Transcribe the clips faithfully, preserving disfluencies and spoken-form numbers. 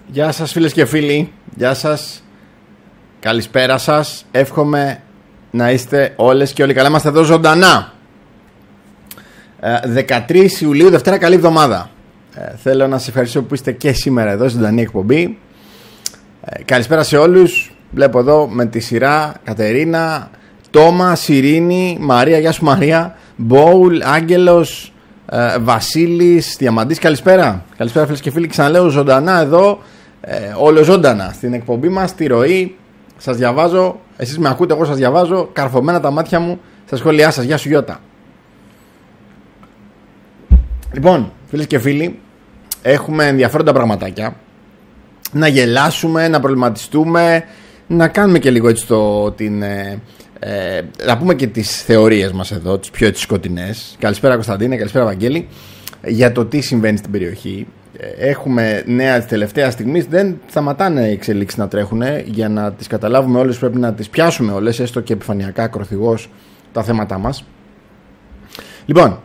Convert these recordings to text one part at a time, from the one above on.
Γεια σας φίλες και φίλοι, γεια σας, καλησπέρα σας. Εύχομαι να είστε όλες και όλοι καλά. Είμαστε εδώ ζωντανά, δεκατρείς Ιουλίου, Δευτέρα, καλή εβδομάδα. ε, Θέλω να σας ευχαριστήσω που είστε και σήμερα εδώ, ζωντανή εκπομπή. ε, Καλησπέρα σε όλους. Βλέπω εδώ με τη σειρά Κατερίνα, Τόμα, Σιρήνη, Μαρία, γεια σου Μαρία, Μπόουλ, Άγγελος, ε, Βασίλης, Διαμαντής, καλησπέρα. Καλησπέρα φίλες και φίλοι, ξαναλέω ζωντανά εδώ, ε, ολοζώντανα στην εκπομπή μας, στη ροή. Σας διαβάζω, εσείς με ακούτε, εγώ σας διαβάζω, καρφωμένα τα μάτια μου στα σχόλιά σας. Γεια σου Γιώτα. Λοιπόν, φίλες και φίλοι, έχουμε ενδιαφέροντα πραγματάκια. Να γελάσουμε, να προβληματιστούμε, να κάνουμε και λίγο έτσι το, την, ε, ε, να πούμε και τις θεωρίες μας εδώ, τις πιο έτσι σκοτεινές. Καλησπέρα Κωνσταντίνε, καλησπέρα Βαγγέλη. Για το τι συμβαίνει στην περιοχή. Έχουμε νέα της τελευταίας στιγμής. Δεν σταματάνε οι εξελίξεις να τρέχουν. Για να τις καταλάβουμε όλες πρέπει να τις πιάσουμε όλες, έστω και επιφανειακά, ακροθυγώς, τα θέματά μας. Λοιπόν,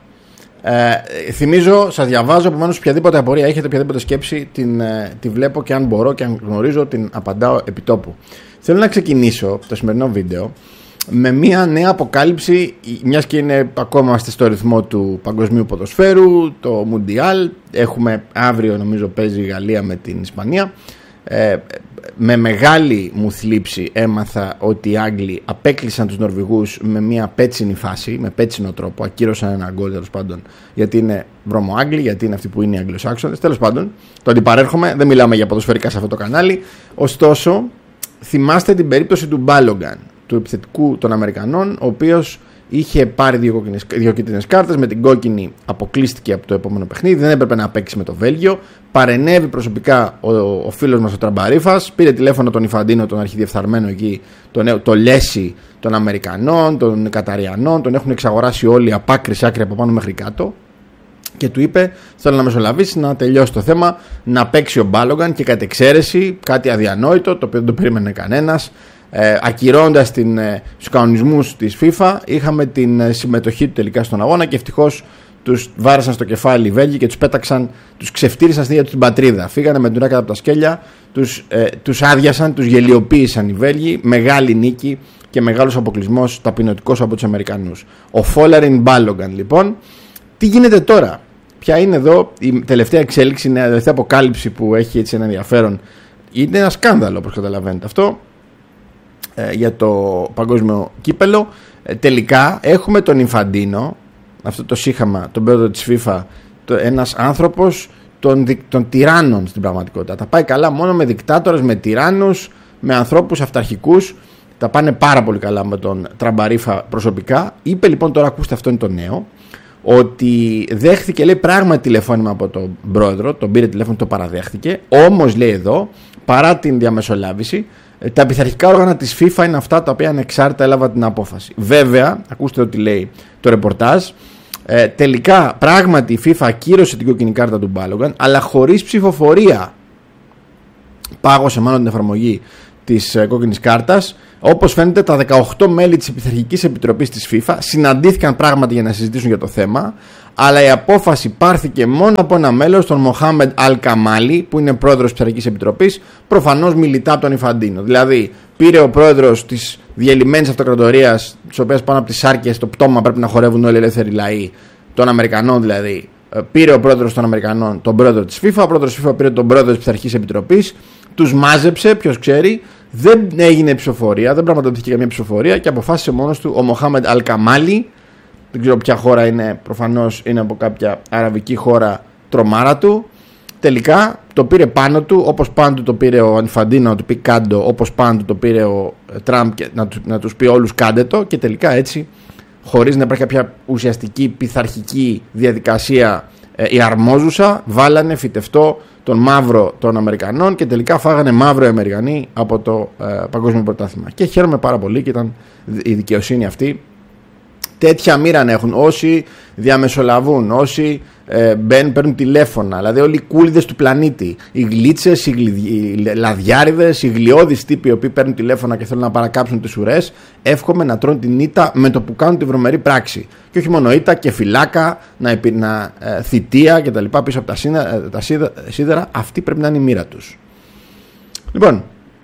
ε, θυμίζω, σας διαβάζω, επομένως οποιαδήποτε απορία έχετε, οποιαδήποτε σκέψη, την, ε, τη βλέπω και αν μπορώ και αν γνωρίζω την απαντάω επιτόπου. Θέλω να ξεκινήσω το σημερινό βίντεο με μια νέα αποκάλυψη, μιας και είναι ακόμα είμαστε στο ρυθμό του παγκοσμίου ποδοσφαίρου, το Μουντιάλ. Έχουμε αύριο, νομίζω, παίζει η Γαλλία με την Ισπανία. Ε, με μεγάλη μου θλίψη έμαθα ότι οι Άγγλοι απέκλεισαν τους Νορβηγούς με μια πέτσινη φάση, με πέτσινο τρόπο. Ακύρωσαν ένα γκολ, τέλος πάντων, γιατί είναι βρωμοάγγλοι, γιατί είναι αυτοί που είναι οι Αγγλοσάξονες. Τέλος πάντων, το αντιπαρέρχομαι, δεν μιλάμε για ποδοσφαιρικά σε αυτό το κανάλι. Ωστόσο, θυμάστε την περίπτωση του Μπάλογκαν, του επιθετικού των Αμερικανών, ο οποίος είχε πάρει δύο, δύο κίτρινες κάρτες. Με την κόκκινη αποκλείστηκε από το επόμενο παιχνίδι, δεν έπρεπε να παίξει με το Βέλγιο. Παρενέβη προσωπικά ο, ο φίλος μας ο Τραμπαρίφας, πήρε τηλέφωνο τον Ιφαντίνο, τον αρχιδιεφθαρμένο εκεί, τον, το Λέση των Αμερικανών, των Καταριανών, τον έχουν εξαγοράσει όλοι από άκρη σε άκρη, από πάνω μέχρι κάτω, και του είπε: θέλω να μεσολαβήσει, να τελειώσει το θέμα, να παίξει ο Μπάλογκαν. Και κατ' εξαίρεση, κάτι αδιανόητο, το οποίο δεν το περίμενε κανένας, Ε, ακυρώντας την, ε, τους κανονισμούς της FIFA, είχαμε την ε, συμμετοχή του τελικά στον αγώνα και ευτυχώς τους βάρεσαν στο κεφάλι οι Βέλγοι και τους πέταξαν, τους ξεφτύρισαν στην ίδια τους την πατρίδα. Φύγανε με την ουρά κάτω από τα σκέλια, τους, ε, τους άδειασαν, τους γελιοποίησαν οι Βέλγοι. Μεγάλη νίκη και μεγάλος αποκλεισμός ταπεινωτικός από τους Αμερικανούς. Ο Φόλαριν Μπάλογκαν, λοιπόν. Τι γίνεται τώρα? Ποια είναι εδώ η τελευταία εξέλιξη, η τελευταία αποκάλυψη που έχει έτσι ένα ενδιαφέρον? Είναι ένα σκάνδαλο, όπως καταλαβαίνετε αυτό, για το παγκόσμιο κύπελο. Ε, τελικά έχουμε τον Ιφαντίνο, αυτό το σύγχαμα, τον πρόεδρο της FIFA, το, ένας άνθρωπος των, των τυράννων στην πραγματικότητα. Τα πάει καλά μόνο με δικτάτορες, με τυράννους, με ανθρώπους αυταρχικούς. Τα πάνε πάρα πολύ καλά με τον Τραμπαρίφα προσωπικά. Είπε λοιπόν, τώρα ακούστε, αυτό είναι το νέο, ότι δέχθηκε, λέει, πράγματι τηλεφώνημα από τον πρόεδρο, τον πήρε τηλέφωνο, το παραδέχτηκε. Όμως, λέει εδώ, παρά την διαμεσολάβηση, τα πειθαρχικά όργανα της FIFA είναι αυτά τα οποία ανεξάρτητα έλαβαν την απόφαση. Βέβαια, ακούστε ότι λέει το ρεπορτάζ, ε, τελικά πράγματι η FIFA ακύρωσε την κόκκινη κάρτα του Μπάλογκαν, αλλά χωρίς ψηφοφορία. Πάγωσε μάλλον την εφαρμογή της ε, κόκκινης κάρτας. Όπως φαίνεται, τα δεκαοκτώ μέλη της Επιθαρχικής Επιτροπής της FIFA συναντήθηκαν πράγματι για να συζητήσουν για το θέμα, αλλά η απόφαση πάρθηκε μόνο από ένα μέλος, τον Μοχάμεντ Αλ Καμάλι, που είναι πρόεδρος της Επιθαρχικής Επιτροπής, προφανώς μιλητά από τον Ιφαντίνο. Δηλαδή, πήρε ο πρόεδρος της διελειμμένης αυτοκρατορίας, της οποίας πάνω από τις σάρκες το πτώμα πρέπει να χορεύουν όλοι οι ελεύθεροι λαοί, των Αμερικανών δηλαδή, πήρε ο πρόεδρος των Αμερικανών τον πρόεδρο της FIFA, ο πρόεδρος της FIFA πήρε τον πρόεδρο της Επιθαρχικής Επιτροπής, τους μάζεψε, ποιος ξέρει. Δεν έγινε ψηφοφορία, δεν πραγματοποιήθηκε καμία ψηφοφορία και αποφάσισε μόνος του ο Μοχάμεντ Αλ Καμάλι. Δεν ξέρω ποια χώρα είναι, προφανώς είναι από κάποια αραβική χώρα τρομάρα του. Τελικά το πήρε πάνω του, όπως πάνω του το πήρε ο Ιφαντίνο να του πει κάντο, όπως πάνω του το πήρε ο Τραμπ και να, να τους πει όλους κάντε το. Και τελικά έτσι, χωρίς να υπάρχει κάποια ουσιαστική πειθαρχική διαδικασία ε, η αρμόζουσα, βάλανε φυτευτό τον μαύρο των Αμερικανών και τελικά φάγανε μαύρο οι Αμερικανοί από το ε, παγκόσμιο πρωτάθλημα. Και χαίρομαι πάρα πολύ και ήταν η δικαιοσύνη αυτή. Τέτοια μοίρα να έχουν όσοι διαμεσολαβούν, όσοι ε, μπαίνουν, παίρνουν τηλέφωνα, δηλαδή όλοι οι κούλιδες του πλανήτη, οι γλίτσες, οι, γλι, οι λαδιάριδες, οι γλιώδεις τύποι οι οποίοι παίρνουν τηλέφωνα και θέλουν να παρακάψουν τις ουρές, εύχομαι να τρώνε την ήττα με το που κάνουν τη βρωμερή πράξη. Και όχι μόνο ήττα και φυλάκα, να, να ε, θητεία και τα λοιπά πίσω από τα, σύνα, τα σίδερα, αυτή πρέπει να είναι η μοίρα τους. Λοιπόν,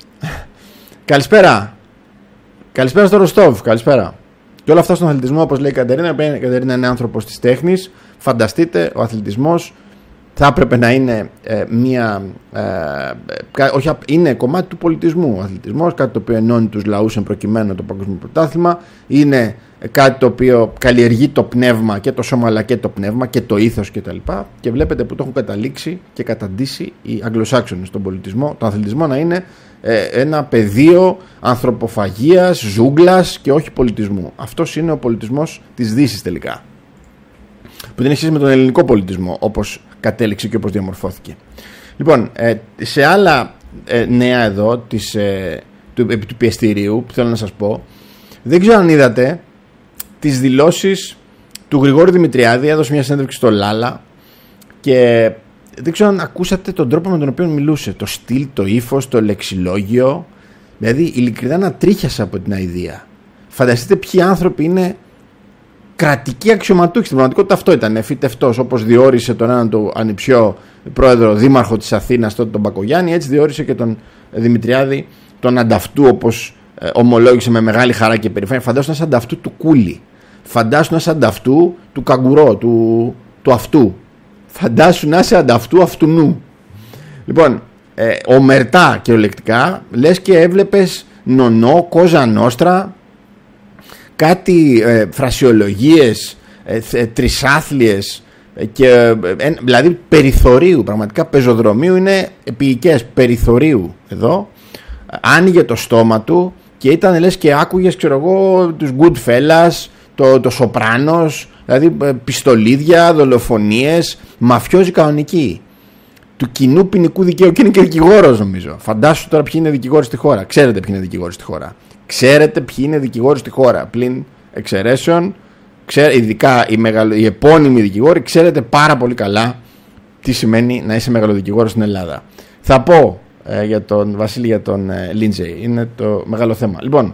καλησπέρα. Καλησπέρα στο Ροστόβ, καλησπέρα. Και όλα αυτά στον αθλητισμό, όπως λέει η Κατερίνα. Η Κατερίνα είναι άνθρωπος της τέχνης. Φανταστείτε, ο αθλητισμός θα έπρεπε να είναι ε, μια. Ε, όχι, είναι κομμάτι του πολιτισμού. Ο αθλητισμός, κάτι το οποίο ενώνει τους λαούς εν προκειμένου το Παγκόσμιο Πρωτάθλημα. Είναι κάτι το οποίο καλλιεργεί το πνεύμα και το σώμα, αλλά και το πνεύμα και το ήθος κτλ. Και, και βλέπετε που το έχουν καταλήξει και καταντήσει οι Αγγλοσάξονες στον πολιτισμό, τον αθλητισμό να είναι ε, ένα πεδίο ανθρωποφαγίας, ζούγκλας και όχι πολιτισμού. Αυτός είναι ο πολιτισμός της Δύσης τελικά. Που δεν έχει σχέση με τον ελληνικό πολιτισμό, όπως κατέληξε και όπως διαμορφώθηκε. Λοιπόν, ε, σε άλλα ε, νέα εδώ της, ε, του, επί του πιεστηρίου που θέλω να σας πω, δεν ξέρω αν είδατε τις δηλώσεις του Γρηγόρη Δημητριάδη. Έδωσε μια συνέντευξη στο Λάλα και δεν ξέρω αν ακούσατε τον τρόπο με τον οποίο μιλούσε, το στυλ, το ύφος, το λεξιλόγιο. Δηλαδή ειλικρινά να τρίχιασα από την αηδία. Φανταστείτε ποιοι άνθρωποι είναι κρατικοί αξιωματούχοι. Στην πραγματικότητα αυτό ήταν φυτευτός, όπως διόρισε τον έναν του ανιψιό πρόεδρο δήμαρχο της Αθήνας τότε τον Μπακογιάννη, έτσι διόρισε και τον Δημητριάδη τον ανταυτού, όπως ε, ομολόγησε με μεγάλη χαρά και περηφάνεια. Φαντάσου να είσαι ανταυτού του Κούλι, φαντάσου να είσαι ανταυτού του Καγκουρό, του, του αυτού, φαντάσου να είσαι ανταυτού αυτουνού. Λοιπόν, ε, ομερτά κυριολεκτικά, λες και έβλεπες νονό, κόζα νόστρα, κάτι ε, φρασιολογίες ε, ε, τρισάθλιες ε, και ε, δηλαδή περιθωρίου, πραγματικά πεζοδρομίου, είναι επίοικες περιθωρίου εδώ. Άνοιγε το στόμα του και ήταν λες και άκουγες, ξέρω εγώ, τους Goodfellas, το, το Σοπράνος, δηλαδή ε, πιστολίδια, δολοφονίες, μαφιόζοι κανονικοί του κοινού ποινικού δικαίου, και είναι και δικηγόρος νομίζω. Φαντάσου τώρα ποιοι είναι δικηγόροι στη χώρα. Ξέρετε ποιοι είναι δικηγόροι στη χώρα. Ξέρετε ποιοι είναι δικηγόροι στη χώρα. Πλην εξαιρέσεων, ξέρε, ειδικά οι, μεγαλο, οι επώνυμοι δικηγόροι, ξέρετε πάρα πολύ καλά τι σημαίνει να είσαι μεγαλοδικηγόρος στην Ελλάδα. Θα πω ε, για τον Βασίλη, για τον ε, Λίντζεϊ. Είναι το μεγάλο θέμα. Λοιπόν,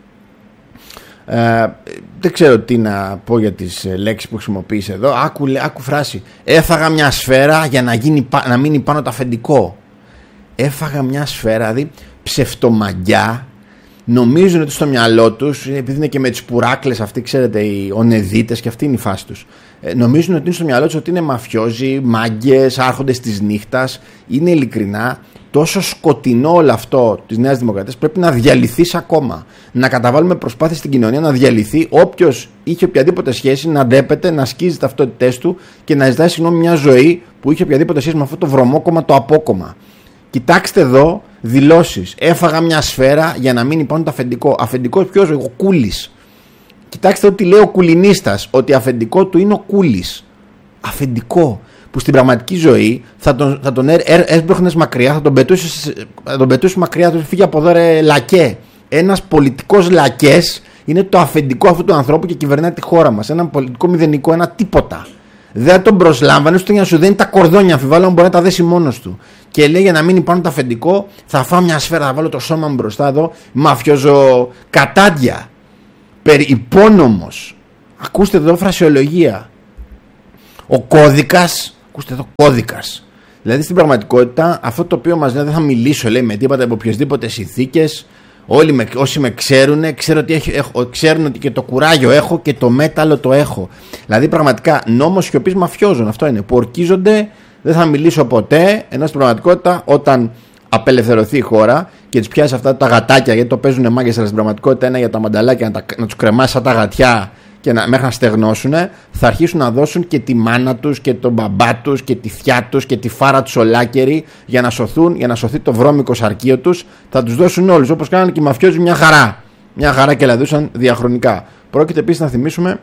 ε, δεν ξέρω τι να πω για τις ε, λέξεις που χρησιμοποίησε εδώ. Άκου, άκου φράση. Έφαγα μια σφαίρα για να, γίνει, να μείνει πάνω το αφεντικό. Έφαγα μια σφαίρα, δηλαδή ψευτομαγκιά. Νομίζουν ότι στο μυαλό τους, επειδή είναι και με τις πουράκλες αυτοί, ξέρετε, οι ονεδίτες, και αυτή είναι η φάση τους, ε, νομίζουν ότι είναι στο μυαλό τους ότι είναι μαφιόζοι, μάγκες, άρχοντες της νύχτας. Είναι ειλικρινά τόσο σκοτεινό όλο αυτό της Νέας Δημοκρατίας. Πρέπει να διαλυθεί ακόμα. Να καταβάλουμε προσπάθειες στην κοινωνία να διαλυθεί. Όποιος είχε οποιαδήποτε σχέση να ντέπεται, να σκίζει ταυτότητές του και να ζητάει συγγνώμη μια ζωή που είχε οποιαδήποτε σχέση με αυτό το βρωμόκομμα, το απόκομμα. Κοιτάξτε εδώ δηλώσεις. Έφαγα μια σφαίρα για να μείνει πάνω το αφεντικό. Αφεντικός ποιος? Ο Κούλης. Κοιτάξτε ότι λέει ο Κουλινίστας, ότι αφεντικό του είναι ο Κούλης. Αφεντικό. Που στην πραγματική ζωή θα τον, θα τον έσπρωχνες μακριά, θα τον πετούσεις, θα τον πετούσεις μακριά, θα τον φύγει από εδώ, ρε λακέ. Ένας πολιτικός λακές είναι το αφεντικό αυτού του ανθρώπου και κυβερνάει τη χώρα μας. Ένα πολιτικό μηδενικό, ένα τίποτα. Δεν τον προσλάμβανε ούτε για να σου δίνει τα κορδόνια, αμφιβάλλω αν μπορεί να τα δέσει μόνος του. Και λέει για να μείνει πάνω το αφεντικό, θα φάω μια σφαίρα, θα βάλω το σώμα μου μπροστά εδώ, μαφιόζω κατάντια. Περι υπόνομος. Ακούστε εδώ φρασιολογία. Ο κώδικας, ακούστε εδώ κώδικας. Δηλαδή στην πραγματικότητα αυτό το οποίο μας λέει, δεν θα μιλήσω λέει με τίποτα από οποιασδήποτε συνθήκες. Όλοι με, όσοι με ξέρουν, ξέρουν ότι, έχω, ξέρουν ότι και το κουράγιο έχω και το μέταλλο το έχω. Δηλαδή πραγματικά νόμος σιωπής μαφιόζων, αυτό είναι, που ορκίζονται, δεν θα μιλήσω ποτέ, ενώ στην πραγματικότητα όταν απελευθερωθεί η χώρα και τους πιάσει αυτά τα γατάκια, γιατί το παίζουν μάγκες, αλλά στην πραγματικότητα είναι για τα μανταλάκια να, τα, να τους κρεμάσει σαν τα γατιά και να, μέχρι να στεγνώσουν, θα αρχίσουν να δώσουν και τη μάνα τους και τον μπαμπά τους και τη θιά τους και τη φάρα τους ολάκερη για να σωθούν, για να σωθεί το βρώμικο σαρκείο τους. Θα τους δώσουν όλους, όπως κάνανε και οι μαφιόζοι, μια χαρά. Μια χαρά και λαδούσαν διαχρονικά. Πρόκειται επίσης να θυμίσουμε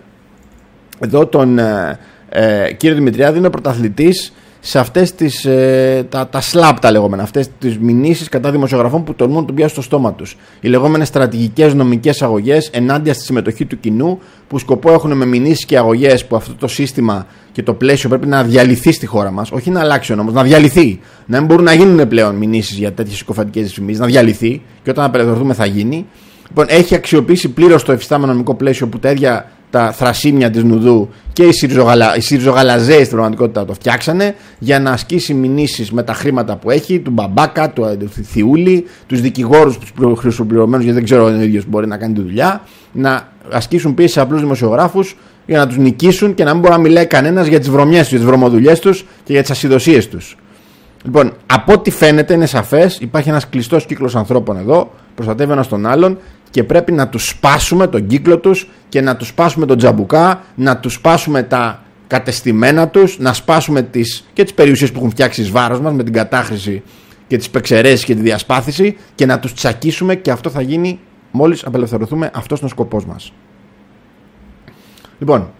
εδώ τον ε, ε, κύριο Δημητριάδη, είναι ο πρωταθλητής σε αυτές τις, ε, τα, τα σλάπ τα λεγόμενα, αυτές τις μηνύσεις κατά δημοσιογραφών που τολμούν να τον πιάσουν στο στόμα τους. Οι λεγόμενες στρατηγικές νομικές αγωγές ενάντια στη συμμετοχή του κοινού, που σκοπό έχουν με μηνύσεις και αγωγές που αυτό το σύστημα και το πλαίσιο πρέπει να διαλυθεί στη χώρα μας. Όχι να αλλάξει ο νόμος, να διαλυθεί. Να μην μπορούν να γίνουν πλέον μηνύσεις για τέτοιες συκοφαντικές δυσφημίσεις, να διαλυθεί και όταν απελευθερωθούμε θα γίνει. Λοιπόν, έχει αξιοποιήσει πλήρως το εφιστάμενο νομικό πλαίσιο που τα ίδια τα θρασίμια της Νουδού και οι, Συριζογαλα... οι Συριζογαλαζέοι στην πραγματικότητα το φτιάξανε για να ασκήσει μηνύσεις με τα χρήματα που έχει, του Μπαμπάκα, του, του Θιούλη, τους δικηγόρους του χρυσοπληρωμένους, γιατί δεν ξέρω αν ο ίδιος μπορεί να κάνει τη δουλειά, να ασκήσουν πίεση σε απλούς δημοσιογράφους για να τους νικήσουν και να μην μπορεί να μιλάει κανένας για τις βρωμιές τους, για τις βρωμοδουλειές τους και για τις ασυδοσίες τους. Λοιπόν, από ό,τι φαίνεται είναι σαφές, υπάρχει ένας κλειστός κύκλος ανθρώπων εδώ, προστατεύει ένας τον άλλον και πρέπει να τους σπάσουμε τον κύκλο τους και να τους σπάσουμε τον τζαμπουκά, να τους σπάσουμε τα κατεστημένα τους, να σπάσουμε τις, και τις περιουσίες που έχουν φτιάξει εις βάρος μας με την κατάχρηση και τις πεξαιρέσεις και τη διασπάθηση και να τους τσακίσουμε, και αυτό θα γίνει μόλις απελευθερωθούμε. Αυτός είναι ο σκοπός μας. Λοιπόν,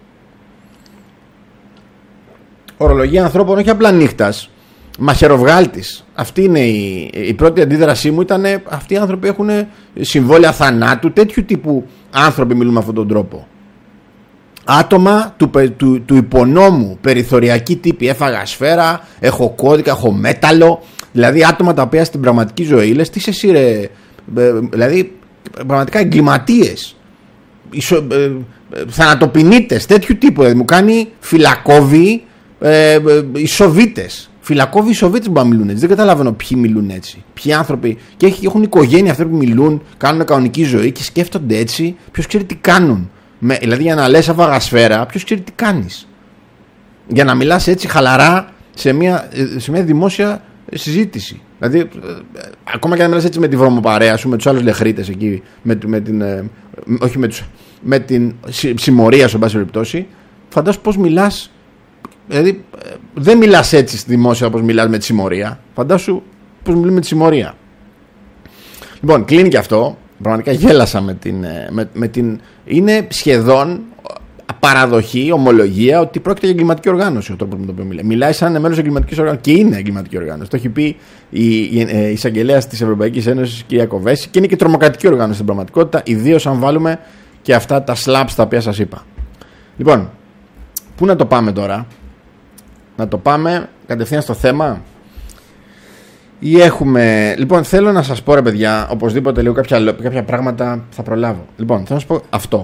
ορολογία ανθρώπων όχι απλά νύχτας, μαχαιροβγάλτης. Αυτή είναι η, η πρώτη αντίδρασή μου, ήταν αυτοί οι άνθρωποι έχουν συμβόλαια θανάτου, τέτοιου τύπου άνθρωποι μιλούν με αυτόν τον τρόπο. Άτομα του, του, του υπονόμου, περιθωριακοί τύποι, έφαγα σφαίρα, έχω κώδικα, έχω μέταλλο, δηλαδή άτομα τα οποία στην πραγματική ζωή λες τι σε εσύ ρε, δηλαδή πραγματικά εγκληματίες, ισο, ε, θανατοποινίτες, τέτοιου τύπου, δηλαδή μου κάνει φυλακόβοι, ε, ε, οι Σοβίτες. Φυλακόβοι οι Σοβίτες που μιλούν έτσι. Δεν καταλαβαίνω ποιοι μιλούν έτσι. Ποιοι άνθρωποι. Και έχουν οικογένεια αυτοί που μιλούν, κάνουν κανονική ζωή και σκέφτονται έτσι. Ποιος ξέρει τι κάνουν. Με, δηλαδή για να λες άβαγα σφαίρα, ποιος ξέρει τι κάνεις. Για να μιλάς έτσι χαλαρά σε μια, σε μια δημόσια συζήτηση. Δηλαδή, ε, ακόμα και να μιλάς έτσι με τη βρωμοπαρέα σου, με τους άλλους λεχρίτες εκεί, με, με την. Ε, όχι με, τους, με την συμμορία σου, εν πάση περιπτώσει, φαντάσου πώς μιλάς. Δηλαδή δεν μιλάς έτσι στη δημόσια όπως μιλάς με τη συμμορία. Φαντάσου πώς μιλούμε με τη συμμορία. Λοιπόν, κλείνει και αυτό. Πραγματικά γέλασα με την, με, με την... Είναι σχεδόν παραδοχή, ομολογία ότι πρόκειται για εγκληματική οργάνωση ο τρόπος με τον οποίο μιλάει. Μιλάει σαν μέλος εγκληματικής οργάνωσης και είναι εγκληματική οργάνωση. Το έχει πει η, η, η εισαγγελέας της Ευρωπαϊκής Ένωσης, κυρία Κοβέση, και είναι και τρομοκρατική οργάνωση στην πραγματικότητα, ιδίως αν βάλουμε και αυτά τα slaps τα οποία σας είπα. Λοιπόν, πού να το πάμε τώρα? Να το πάμε κατευθείαν στο θέμα ή έχουμε... Λοιπόν, θέλω να σας πω ρε παιδιά, οπωσδήποτε λίγο κάποια, κάποια πράγματα θα προλάβω. Λοιπόν, θέλω να σας πω αυτό.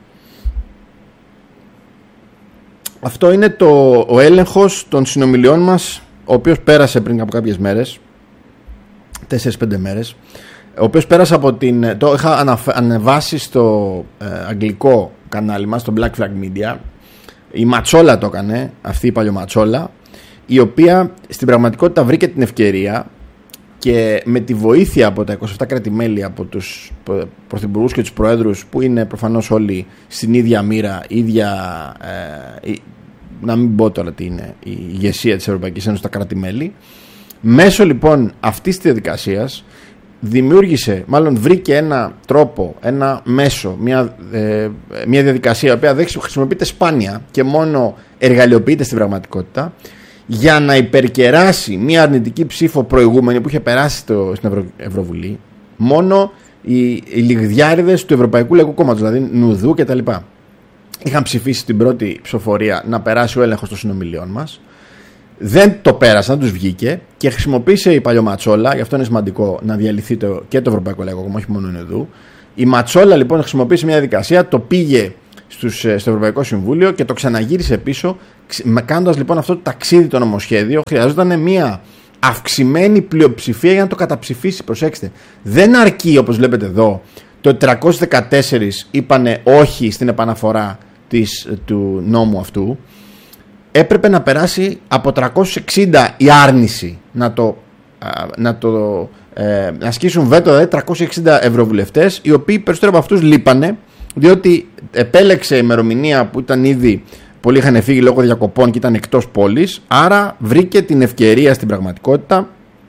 Αυτό είναι το, ο έλεγχος των συνομιλιών μας, ο οποίος πέρασε πριν από κάποιες μέρες, τέσσερις πέντε μέρες, ο οποίος πέρασε από την... Το είχα αναφ, ανεβάσει στο ε, αγγλικό κανάλι μας, στο Black Flag Media. Η Ματσόλα το έκανε, αυτή η παλιωματσόλα, η οποία στην πραγματικότητα βρήκε την ευκαιρία και με τη βοήθεια από τα είκοσι επτά κράτη-μέλη, από τους πρωθυπουργούς και τους προέδρους που είναι προφανώς όλοι στην ίδια μοίρα, ίδια, ε, να μην πω τώρα τι είναι, η ηγεσία της Ευρωπαϊκής Ένωσης, τα κράτη-μέλη, μέσω λοιπόν αυτής της διαδικασίας δημιούργησε, μάλλον βρήκε ένα τρόπο, ένα μέσο, μια, ε, μια διαδικασία η οποία δεν χρησιμοποιείται σπάνια και μόνο εργαλειοποιείται στην πραγματικότητα, για να υπερκεράσει μια αρνητική ψήφο προηγούμενη που είχε περάσει στο, στην Ευρω, Ευρωβουλή, μόνο οι, οι λιγδιάριδες του Ευρωπαϊκού Λαϊκού Κόμματος, δηλαδή Νουδού κτλ. Είχαν ψηφίσει την πρώτη ψηφοφορία να περάσει ο έλεγχος των συνομιλιών μας. Δεν το πέρασαν, τους βγήκε και χρησιμοποίησε η παλιωματσόλα. Γι' αυτό είναι σημαντικό να διαλυθεί το, και το Ευρωπαϊκό Λαϊκό Κόμμα, όχι μόνο η Νουδού. Η Ματσόλα λοιπόν χρησιμοποίησε μια διαδικασία, το πήγε στους, στο Ευρωπαϊκό Συμβούλιο και το ξαναγύρισε πίσω. Κάνοντας λοιπόν αυτό το ταξίδι το νομοσχέδιο, χρειαζόταν μια αυξημένη πλειοψηφία για να το καταψηφίσει. Προσέξτε, δεν αρκεί, όπως βλέπετε εδώ, το τριακόσιοι δεκατέσσερις είπανε όχι στην επαναφορά της, του νόμου αυτού. Έπρεπε να περάσει από τριακόσιους εξήντα η άρνηση να το, να το ε, να ασκήσουν βέτο, δηλαδή τριακόσιοι εξήντα ευρωβουλευτές, οι οποίοι περισσότεροι από αυτούς λείπανε, διότι επέλεξε ημερομηνία που ήταν ήδη, πολλοί είχαν φύγει λόγω διακοπών και ήταν εκτός πόλης, άρα βρήκε την ευκαιρία στην πραγματικότητα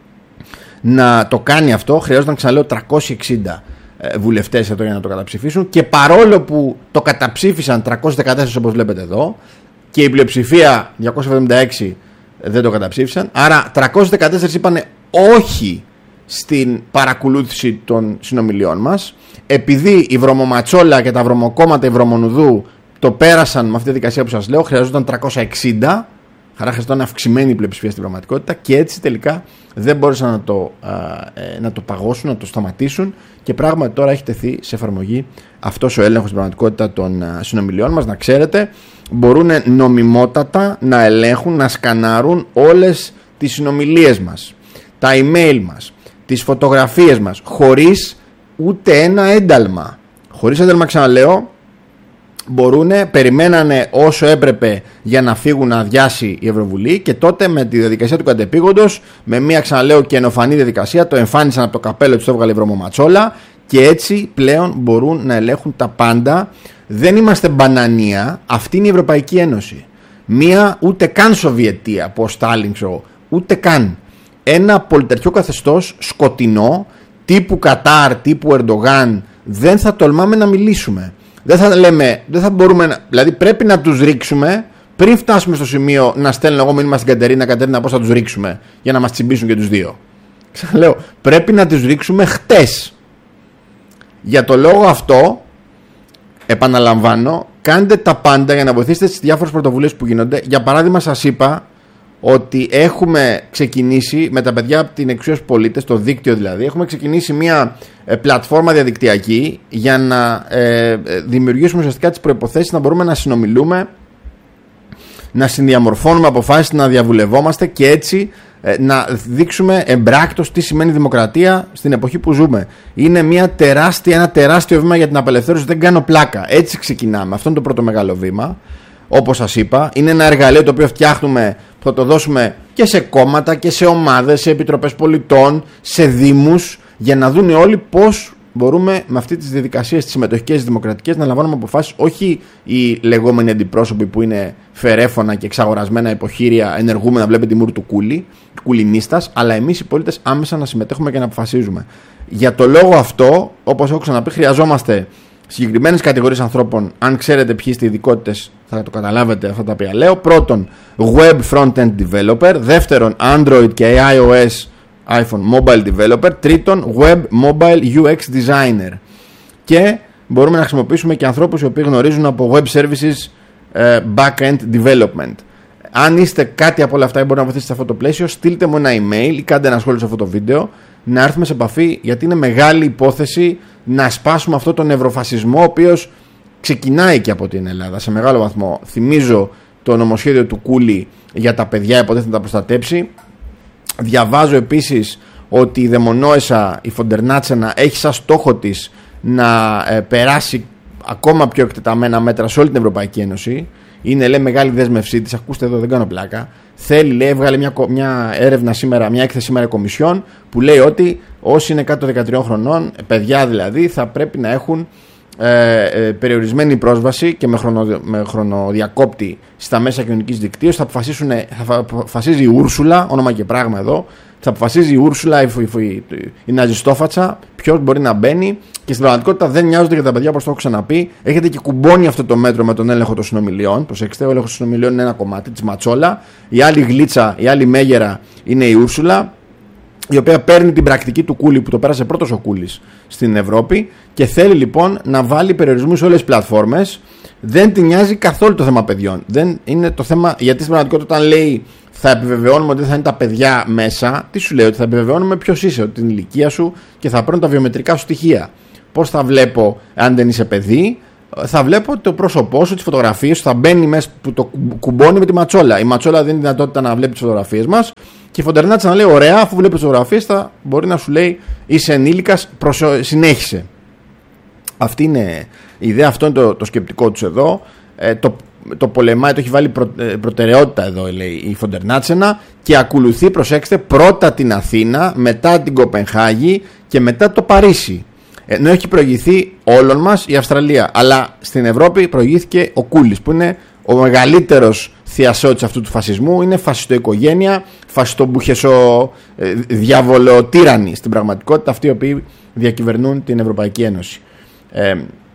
να το κάνει αυτό. Χρειάζονταν, ξαναλέω, τριακόσιοι εξήντα βουλευτές εδώ για να το καταψηφίσουν, και παρόλο που το καταψήφισαν τριακόσιοι δεκατέσσερα όπως βλέπετε εδώ και η πλειοψηφία διακόσιοι εβδομήντα έξι δεν το καταψήφισαν, άρα τριακόσιοι δεκατέσσερα είπανε όχι στην παρακολούθηση των συνομιλιών μας. Επειδή η βρωμοματσόλα και τα βρωμοκόμματα, η βρωμονουδού το πέρασαν με αυτή τη δικασία που σας λέω, χρειαζόταν τριακόσια εξήντα Χαρά χρειαζόταν αυξημένη πλειοψηφία στην πραγματικότητα και έτσι τελικά δεν μπόρεσαν να το, α, ε, να το παγώσουν, να το σταματήσουν και πράγματι τώρα έχει τεθεί σε εφαρμογή αυτός ο έλεγχος στην πραγματικότητα των α, συνομιλιών μας. Να ξέρετε, μπορούν νομιμότατα να ελέγχουν, να σκανάρουν όλες τις συνομιλίες μας, τα email μας, τις φωτογραφίες μας, χωρίς ούτε ένα ένταλμα. Χωρίς ένταλμα, ξαναλέω, μπορούνε, περιμένανε όσο έπρεπε για να φύγουν να αδειάσει η Ευρωβουλή και τότε με τη διαδικασία του κατεπήγοντος, με μια, ξαναλέω, καινοφανή διαδικασία, το εμφάνισαν από το καπέλο του, το έβγαλε η Βρωμοματσόλα και έτσι πλέον μπορούν να ελέγχουν τα πάντα. Δεν είμαστε μπανανία, αυτή είναι η Ευρωπαϊκή Ένωση. Μία ούτε καν Σοβιετία, που ο Στάλιν, ξέρω, ούτε καν. Ένα πολιτερχικό καθεστώς σκοτεινό, τύπου Κατάρ, τύπου Ερντογάν, δεν θα τολμάμε να μιλήσουμε. Δεν θα λέμε, δεν θα μπορούμε να, δηλαδή πρέπει να τους ρίξουμε πριν φτάσουμε στο σημείο να στέλνω εγώ μήνυμα στην Κατερίνα, Κατερίνα πώς θα τους ρίξουμε για να μας τσιμπήσουν και τους δύο. Ξαναλέω, πρέπει να τους ρίξουμε χτες. Για το λόγο αυτό, επαναλαμβάνω, κάντε τα πάντα για να βοηθήσετε στις διάφορες πρωτοβουλίες που γίνονται. Για παράδειγμα, σας είπα ότι έχουμε ξεκινήσει με τα παιδιά από την Εξουσία Πολίτες, το δίκτυο δηλαδή, έχουμε ξεκινήσει μια ε, πλατφόρμα διαδικτυακή για να ε, δημιουργήσουμε ουσιαστικά τις προϋποθέσεις να μπορούμε να συνομιλούμε, να συνδιαμορφώνουμε αποφάσεις, να διαβουλευόμαστε και έτσι ε, να δείξουμε εμπράκτος τι σημαίνει δημοκρατία στην εποχή που ζούμε. Είναι μια τεράστια, ένα τεράστιο βήμα για την απελευθέρωση, δεν κάνω πλάκα. Έτσι ξεκινάμε. Αυτό είναι το πρώτο μεγάλο βήμα. Όπως σας είπα, είναι ένα εργαλείο το οποίο φτιάχνουμε, που θα το δώσουμε και σε κόμματα και σε ομάδες, σε επιτροπές πολιτών, σε δήμους, για να δουν όλοι πώς μπορούμε με αυτή τις διαδικασίες, τις συμμετοχικές, δημοκρατικές, να λαμβάνουμε αποφάσεις, όχι οι λεγόμενοι αντιπρόσωποι που είναι φερέφωνα και εξαγορασμένα υποχείρια, ενεργούμενα, βλέπετε τη μούρη του κούλι, κουλινίστας, αλλά εμείς οι πολίτες άμεσα να συμμετέχουμε και να αποφασίζουμε. Για το λόγο αυτό, όπως έχω ξαναπεί, χρειαζόμαστε συγκεκριμένες κατηγορίες ανθρώπων. Αν ξέρετε ποιοι είστε ειδικότητες, θα το καταλάβετε αυτά τα οποία λέω. Πρώτον, Web Frontend Developer. Δεύτερον, Android και iOS iPhone Mobile Developer. Τρίτον, Web Mobile γιου εξ Designer. Και μπορούμε να χρησιμοποιήσουμε και ανθρώπους οι οποίοι γνωρίζουν από Web Services uh, Backend Development. Αν είστε κάτι από όλα αυτά ή μπορείτε να βοηθήσετε σε αυτό το πλαίσιο, στείλτε μου ένα email ή κάντε ένα σχόλιο σε αυτό το βίντεο, να έρθουμε σε επαφή, γιατί είναι μεγάλη υπόθεση να σπάσουμε αυτό τον ευρωφασισμό, ο οποίος ξεκινάει και από την Ελλάδα σε μεγάλο βαθμό. Θυμίζω το νομοσχέδιο του Κούλι για τα παιδιά, υποτίθεται να τα προστατέψει. Διαβάζω επίσης ότι η δαιμονόεσα, η Φοντερνάτσενα, έχει σαν στόχο της να ε, περάσει ακόμα πιο εκτεταμένα μέτρα σε όλη την Ευρωπαϊκή Ένωση. Είναι, λέει, μεγάλη δέσμευσή της. Ακούστε εδώ, δεν κάνω πλάκα. Θέλει, λέει, έβγαλε μια, μια έρευνα σήμερα, μια έκθεση σήμερα κομισιόν που λέει ότι όσοι είναι κάτω των δεκατριών χρονών, παιδιά δηλαδή, θα πρέπει να έχουν ε, ε, περιορισμένη πρόσβαση και με, χρονο, με χρονοδιακόπτη στα μέσα κοινωνικής δικτύωσης. Θα, θα αποφασίζει η Ούρσουλα, όνομα και πράγμα εδώ, θα αποφασίζει η Ούρσουλα, η, η, η, η ναζιστόφατσα, ποιος μπορεί να μπαίνει, και στην πραγματικότητα δεν νοιάζονται για τα παιδιά, όπως το έχω ξαναπεί. Έχετε και κουμπώνει αυτό το μέτρο με τον έλεγχο των συνομιλιών. Προσέξτε, ο έλεγχος των συνομιλιών είναι ένα κομμάτι της ματσόλα. Η άλλη γλίτσα, η άλλη μέγερα είναι η Ούρσουλα, η οποία παίρνει την πρακτική του Κούλι που το πέρασε πρώτος ο Κούλης στην Ευρώπη και θέλει λοιπόν να βάλει περιορισμούς σε όλες τις πλατφόρμες. Δεν την νοιάζει καθόλου το θέμα παιδιών. Δεν είναι το θέμα, γιατί στην πραγματικότητα όταν λέει θα επιβεβαιώνουμε ότι θα είναι τα παιδιά μέσα, τι σου λέει, ότι θα επιβεβαιώνουμε ποιος είσαι, ότι την ηλικία σου και θα παίρνουν τα βιομετρικά σου στοιχεία. Πώς θα βλέπω αν δεν είσαι παιδί? Θα βλέπω το πρόσωπό σου, τις φωτογραφίες σου, θα μπαίνει μέσα που το κουμπώνει με τη ματσόλα. Η ματσόλα δίνει δυνατότητα να βλέπει τις φωτογραφίες μας και η Φοντερνάτσα να λέει: ωραία, αφού βλέπει τις φωτογραφίες, θα μπορεί να σου λέει: είσαι ενήλικας, προσω... συνέχισε. Αυτή είναι η ιδέα, αυτό είναι το, το σκεπτικό τους εδώ. Ε, το, το πολεμάει, το έχει βάλει προ, ε, προτεραιότητα εδώ, λέει η Φοντερνάτσενα, και ακολουθεί, προσέξτε, πρώτα την Αθήνα, μετά την Κοπενχάγη και μετά το Παρίσι. Ενώ έχει προηγηθεί όλων μας η Αυστραλία, αλλά στην Ευρώπη προηγήθηκε ο Κούλης, που είναι ο μεγαλύτερος θειασότης αυτού του φασισμού. Είναι φασιστοοικογένεια, φασιστομπουχεσο ε, διαβολοτύρανοι στην πραγματικότητα, αυτοί οι οποίοι διακυβερνούν την Ευρωπαϊκή Ένωση. Ε,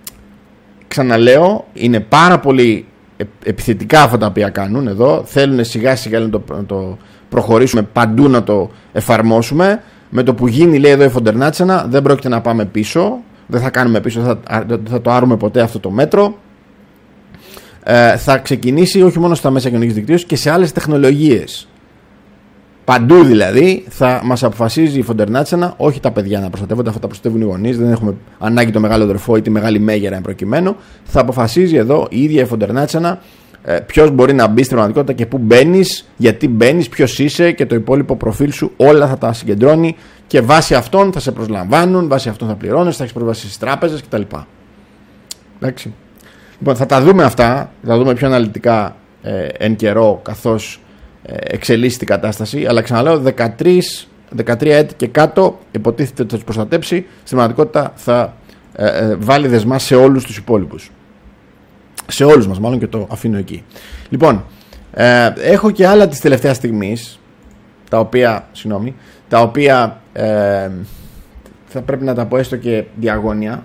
ξαναλέω, είναι πάρα πολύ επιθετικά αυτά τα οποία κάνουν εδώ. Θέλουν σιγά σιγά να το, να το προχωρήσουμε παντού, να το εφαρμόσουμε. Με το που γίνει, λέει εδώ η Φοντερνάτσενα, δεν πρόκειται να πάμε πίσω, δεν θα κάνουμε πίσω, δεν θα, δεν θα το άρουμε ποτέ αυτό το μέτρο. ε, θα ξεκινήσει όχι μόνο στα μέσα κοινωνικής δικτύωσης και σε άλλες τεχνολογίες. Παντού δηλαδή θα μας αποφασίζει η Φοντερνάτσανα, όχι τα παιδιά να προστατεύονται, αυτά τα προστατεύουν οι γονείς, δεν έχουμε ανάγκη το μεγάλο αδερφό ή τη μεγάλη μέγερα εν προκειμένου. Θα αποφασίζει εδώ η ίδια η Φοντερνάτσανα ε, ποιος μπορεί να μπει στην πραγματικότητα και πού μπαίνεις, γιατί μπαίνεις, ποιος είσαι και το υπόλοιπο προφίλ σου, όλα θα τα συγκεντρώνει και βάσει αυτών θα σε προσλαμβάνουν, βάσει αυτών θα πληρώνεις, θα έχεις πρόσβαση στις τράπεζες κτλ. Εντάξει. Λοιπόν, θα τα δούμε αυτά, θα τα δούμε πιο αναλυτικά ε, εν καιρό καθώς εξελίσσει την κατάσταση, αλλά ξαναλέω δεκατρία έτη και κάτω υποτίθεται ότι θα τους προστατέψει, στην πραγματικότητα θα ε, ε, βάλει δεσμά σε όλους τους υπόλοιπους, σε όλους μας μάλλον, και το αφήνω εκεί. Λοιπόν, ε, έχω και άλλα της τελευταίας στιγμής τα οποία, συγγνώμη, τα οποία ε, θα πρέπει να τα πω έστω και διαγώνια.